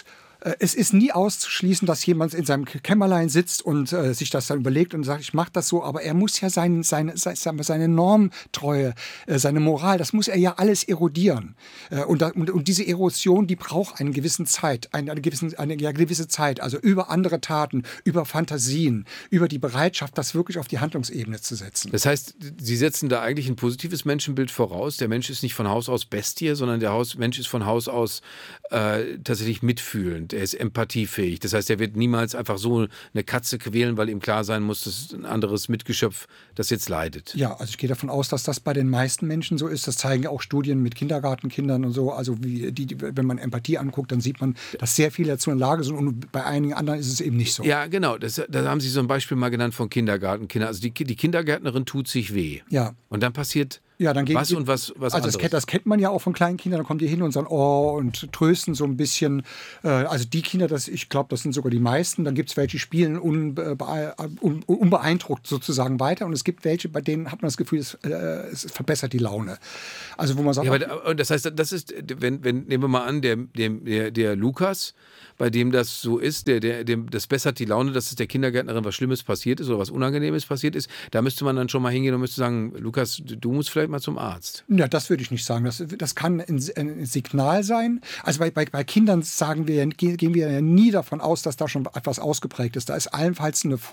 Es ist nie auszuschließen, dass jemand in seinem Kämmerlein sitzt und äh, sich das dann überlegt und sagt, ich mache das so, aber er muss ja sein, seine, seine, seine Normtreue, äh, seine Moral, das muss er ja alles erodieren. Äh, und, und, und diese Erosion, die braucht eine gewisse Zeit, eine, eine, gewissen, eine ja, gewisse Zeit, also über andere Taten, über Fantasien, über die Bereitschaft, das wirklich auf die Handlungsebene zu setzen. Das heißt, Sie setzen da eigentlich ein positives Menschenbild voraus. Der Mensch ist nicht von Haus aus Bestie, sondern der Haus, Mensch ist von Haus aus äh, tatsächlich mitfühlend. Er ist empathiefähig. Das heißt, er wird niemals einfach so eine Katze quälen, weil ihm klar sein muss, dass ein anderes Mitgeschöpf das jetzt leidet. Ja, also ich gehe davon aus, dass das bei den meisten Menschen so ist. Das zeigen ja auch Studien mit Kindergartenkindern und so. Also wie die, die, wenn man Empathie anguckt, dann sieht man, dass sehr viele dazu in der Lage sind und bei einigen anderen ist es eben nicht so. Ja, genau. Das, da haben Sie so ein Beispiel mal genannt von Kindergartenkindern. Also die, die Kindergärtnerin tut sich weh. Ja. Und dann passiert Ja, dann geht, was und was, was also das kennt, das kennt man ja auch von kleinen Kindern, dann kommen die hin und sagen, oh, und trösten so ein bisschen. Äh, also die Kinder, das, ich glaube, das sind sogar die meisten. Dann gibt es welche, die spielen unbe un unbeeindruckt sozusagen weiter. Und es gibt welche, bei denen hat man das Gefühl, es, äh, es verbessert die Laune. Also wo man sagt... Ja, aber das heißt, das ist, wenn, wenn nehmen wir mal an, der, der, der, der Lukas, bei dem das so ist, der, der, dem, das bessert die Laune, dass es der Kindergärtnerin was Schlimmes passiert ist oder was Unangenehmes passiert ist, da müsste man dann schon mal hingehen und müsste sagen, Lukas, du musst vielleicht mal zum Arzt. Ja, das würde ich nicht sagen. Das, das kann ein, ein Signal sein. Also bei, bei, bei Kindern sagen wir, gehen wir ja nie davon aus, dass da schon etwas ausgeprägt ist. Da ist allenfalls eine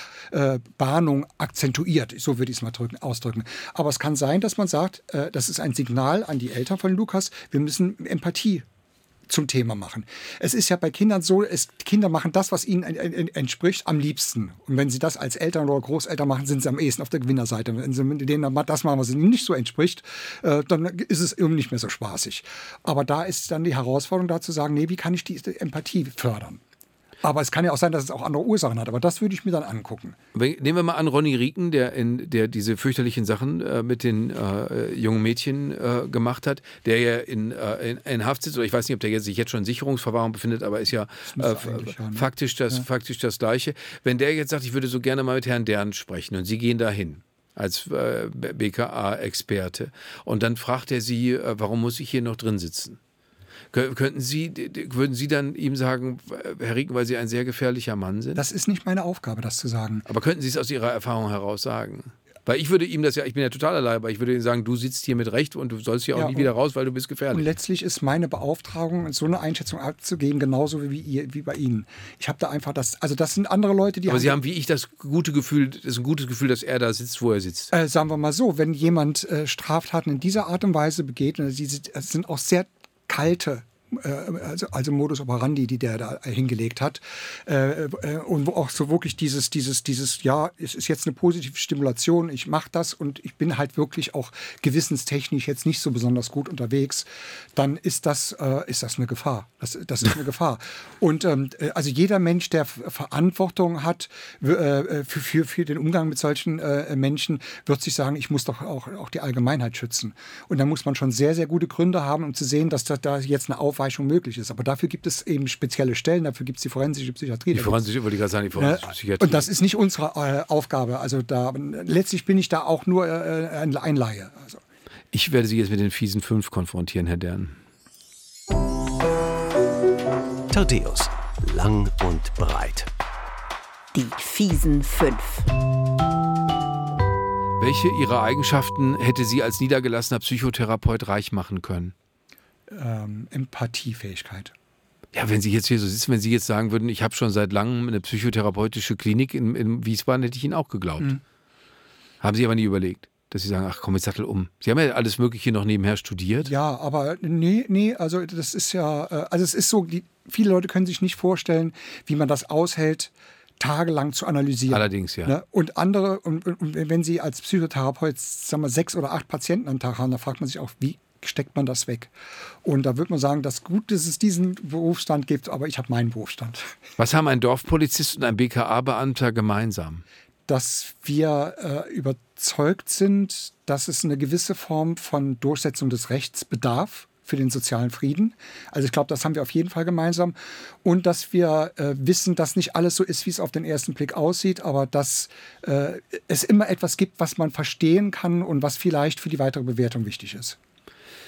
Vorwarnung äh, akzentuiert, so würde ich es mal drücken, ausdrücken. Aber es kann sein, dass man sagt, äh, das ist ein Signal an die Eltern von Lukas, wir müssen Empathie zum Thema machen. Es ist ja bei Kindern so, es, Kinder machen das, was ihnen entspricht, am liebsten. Und wenn sie das als Eltern oder Großeltern machen, sind sie am ehesten auf der Gewinnerseite. Wenn sie denen das machen, was ihnen nicht so entspricht, äh, dann ist es irgendwie nicht mehr so spaßig. Aber da ist dann die Herausforderung, da zu sagen, nee, wie kann ich die Empathie fördern? Aber es kann ja auch sein, dass es auch andere Ursachen hat. Aber das würde ich mir dann angucken. Nehmen wir mal an, Ronny Rieken, der, in, der diese fürchterlichen Sachen äh, mit den äh, jungen Mädchen äh, gemacht hat, der ja in, äh, in, in Haft sitzt, oder ich weiß nicht, ob der jetzt, sich jetzt schon in Sicherungsverwahrung befindet, aber ist ja äh, faktisch, das, ja. faktisch das Gleiche. Wenn der jetzt sagt, ich würde so gerne mal mit Herrn Dern sprechen und Sie gehen dahin als äh, B K A-Experte und dann fragt er Sie, äh, warum muss ich hier noch drin sitzen? Könnten Sie, würden Sie dann ihm sagen, Herr Rieken, weil Sie ein sehr gefährlicher Mann sind? Das ist nicht meine Aufgabe, das zu sagen. Aber könnten Sie es aus Ihrer Erfahrung heraus sagen? Weil ich würde ihm das ja, ich bin ja total allein, aber ich würde ihm sagen, du sitzt hier mit Recht und du sollst hier auch ja, nie wieder raus, weil du bist gefährlich. Und letztlich ist meine Beauftragung, so eine Einschätzung abzugeben, genauso wie, ihr, wie bei Ihnen. Ich habe da einfach das, also das sind andere Leute, die aber haben... Sie haben wie ich das gute Gefühl, das ist ein gutes Gefühl, dass er da sitzt, wo er sitzt. Äh, sagen wir mal so, wenn jemand äh, Straftaten in dieser Art und Weise begeht, und die sind auch sehr kalte, Also, also Modus operandi, die der da hingelegt hat. Äh, äh, und wo auch so wirklich dieses, dieses, dieses, ja, es ist jetzt eine positive Stimulation, ich mache das und ich bin halt wirklich auch gewissenstechnisch jetzt nicht so besonders gut unterwegs, dann ist das, äh, ist das eine Gefahr. Das, das ist eine Gefahr. Und ähm, also jeder Mensch, der Verantwortung hat äh, für, für, für den Umgang mit solchen äh, Menschen, wird sich sagen, ich muss doch auch, auch die Allgemeinheit schützen. Und da muss man schon sehr, sehr gute Gründe haben, um zu sehen, dass da, da jetzt eine Aufweichung möglich ist. Aber dafür gibt es eben spezielle Stellen, dafür gibt es die forensische Psychiatrie. Die forensische, wollte ich gerade sagen, die forensische Psychiatrie. Und das ist nicht unsere äh, Aufgabe. Also da, letztlich bin ich da auch nur äh, ein Laie. Also. Ich werde Sie jetzt mit den fiesen fünf konfrontieren, Herr Dern. Thaddäus, lang und breit. Die fiesen fünf. Welche Ihrer Eigenschaften hätte Sie als niedergelassener Psychotherapeut reich machen können? Ähm, Empathiefähigkeit. Ja, wenn Sie jetzt hier so sitzen, wenn Sie jetzt sagen würden, ich habe schon seit langem eine psychotherapeutische Klinik in, in Wiesbaden, hätte ich Ihnen auch geglaubt. Mhm. Haben Sie aber nie überlegt, dass Sie sagen, ach komm, jetzt sattel um. Sie haben ja alles Mögliche noch nebenher studiert. Ja, aber nee, nee, also das ist ja, also es ist so, die, viele Leute können sich nicht vorstellen, wie man das aushält, tagelang zu analysieren. Allerdings, ja. Ne? Und andere, und, und wenn Sie als Psychotherapeut, sagen wir, sechs oder acht Patienten am Tag haben, da fragt man sich auch, wie steckt man das weg? Und da würde man sagen, das ist gut, dass es diesen Berufsstand gibt, aber ich habe meinen Berufsstand. Was haben ein Dorfpolizist und ein B K A-Beamter gemeinsam? Dass wir äh, überzeugt sind, dass es eine gewisse Form von Durchsetzung des Rechts bedarf für den sozialen Frieden. Also ich glaube, das haben wir auf jeden Fall gemeinsam. Und dass wir äh, wissen, dass nicht alles so ist, wie es auf den ersten Blick aussieht, aber dass äh, es immer etwas gibt, was man verstehen kann und was vielleicht für die weitere Bewertung wichtig ist.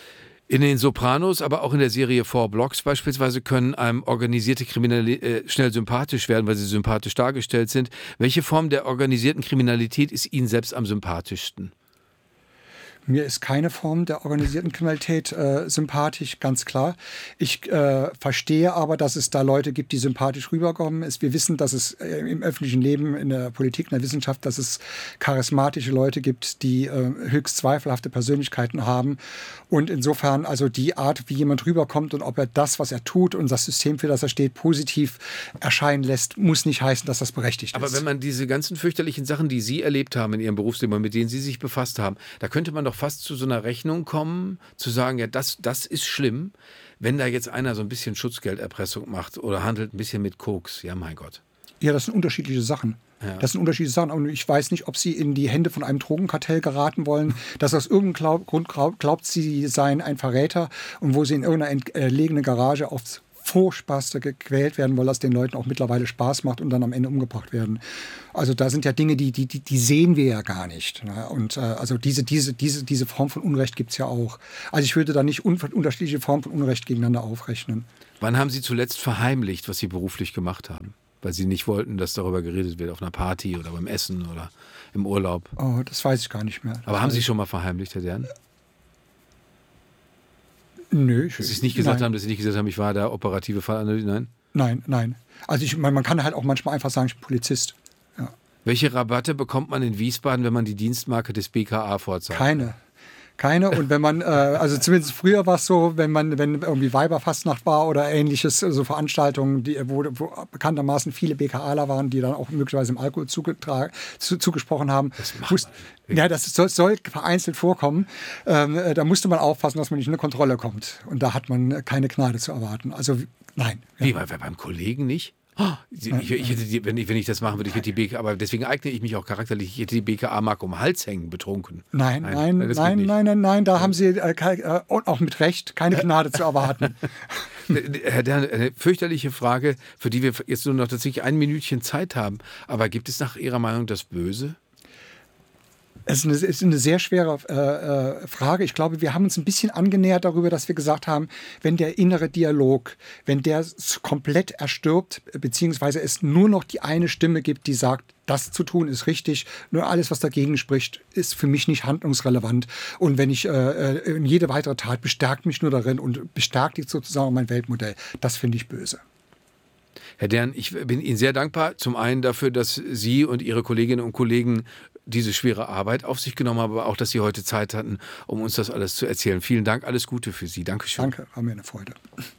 In den Sopranos, aber auch in der Serie Four Blocks beispielsweise können einem organisierte Kriminelle äh, schnell sympathisch werden, weil sie sympathisch dargestellt sind. Welche Form der organisierten Kriminalität ist Ihnen selbst am sympathischsten? Mir ist keine Form der organisierten Kriminalität äh, sympathisch, ganz klar. Ich äh, verstehe aber, dass es da Leute gibt, die sympathisch rüberkommen. Es, wir wissen, dass es äh, im öffentlichen Leben, in der Politik, in der Wissenschaft, dass es charismatische Leute gibt, die äh, höchst zweifelhafte Persönlichkeiten haben. Und insofern, also die Art, wie jemand rüberkommt und ob er das, was er tut und das System, für das er steht, positiv erscheinen lässt, muss nicht heißen, dass das berechtigt aber ist. Aber wenn man diese ganzen fürchterlichen Sachen, die Sie erlebt haben in Ihrem Berufsleben und mit denen Sie sich befasst haben, da könnte man doch fast zu so einer Rechnung kommen, zu sagen, ja, das, das ist schlimm, wenn da jetzt einer so ein bisschen Schutzgelderpressung macht oder handelt ein bisschen mit Koks. Ja, mein Gott. Ja, das sind unterschiedliche Sachen. Ja. Das sind unterschiedliche Sachen. Und ich weiß nicht, ob Sie in die Hände von einem Drogenkartell geraten wollen, dass aus irgendeinem Grund glaubt, Sie seien ein Verräter und wo Sie in irgendeiner entlegenen Garage aufs Furchtbarste gequält werden, weil das den Leuten auch mittlerweile Spaß macht und dann am Ende umgebracht werden. Also da sind ja Dinge, die, die, die sehen wir ja gar nicht. Und äh, also diese, diese, diese, diese Form von Unrecht gibt es ja auch. Also ich würde da nicht un unterschiedliche Formen von Unrecht gegeneinander aufrechnen. Wann haben Sie zuletzt verheimlicht, was Sie beruflich gemacht haben? Weil Sie nicht wollten, dass darüber geredet wird, auf einer Party oder beim Essen oder im Urlaub? Oh, das weiß ich gar nicht mehr. Das Aber haben Sie schon mal verheimlicht, Herr Dern? Nö. Ich, dass Sie es nicht gesagt nein. haben, dass Sie nicht gesagt haben, ich war der operative Fallanalyse, nein? Nein, nein. Also ich, man, man kann halt auch manchmal einfach sagen, ich bin Polizist. Ja. Welche Rabatte bekommt man in Wiesbaden, wenn man die Dienstmarke des B K A vorzeigt? Keine. Keine. Und wenn man, äh, also zumindest früher war es so, wenn man, wenn irgendwie Weiberfastnacht war oder ähnliches, so also Veranstaltungen, die, wo, wo bekanntermaßen viele BKAler waren, die dann auch möglicherweise im Alkohol zugetragen, zu, zugesprochen haben. Das Wusst, ja, das soll, soll vereinzelt vorkommen. Ähm, da musste man aufpassen, dass man nicht in eine Kontrolle kommt. Und da hat man keine Gnade zu erwarten. Also nein. Wie, ja. Beim Kollegen nicht? Oh, ich, ich hätte die, wenn, ich, wenn ich das machen würde, ich hätte die B K A, aber deswegen eigne ich mich auch charakterlich, ich hätte die B K A-Marke um den Hals hängen, betrunken. Nein, nein, nein, nein, nein, nein, nein, da haben Sie äh, äh, auch mit Recht keine Gnade zu erwarten. Herr Dern, eine fürchterliche Frage, für die wir jetzt nur noch tatsächlich ein Minütchen Zeit haben. Aber gibt es nach Ihrer Meinung das Böse? Es ist eine, ist eine sehr schwere äh, Frage. Ich glaube, wir haben uns ein bisschen angenähert darüber, dass wir gesagt haben, wenn der innere Dialog, wenn der komplett erstirbt, beziehungsweise es nur noch die eine Stimme gibt, die sagt, das zu tun ist richtig, nur alles, was dagegen spricht, ist für mich nicht handlungsrelevant. Und wenn ich äh, jede weitere Tat bestärkt mich nur darin und bestärkt sozusagen mein Weltmodell, das finde ich böse. Herr Dern, ich bin Ihnen sehr dankbar. Zum einen dafür, dass Sie und Ihre Kolleginnen und Kollegen diese schwere Arbeit auf sich genommen haben, aber auch, dass Sie heute Zeit hatten, um uns das alles zu erzählen. Vielen Dank, alles Gute für Sie. Dankeschön. Danke, war mir eine Freude.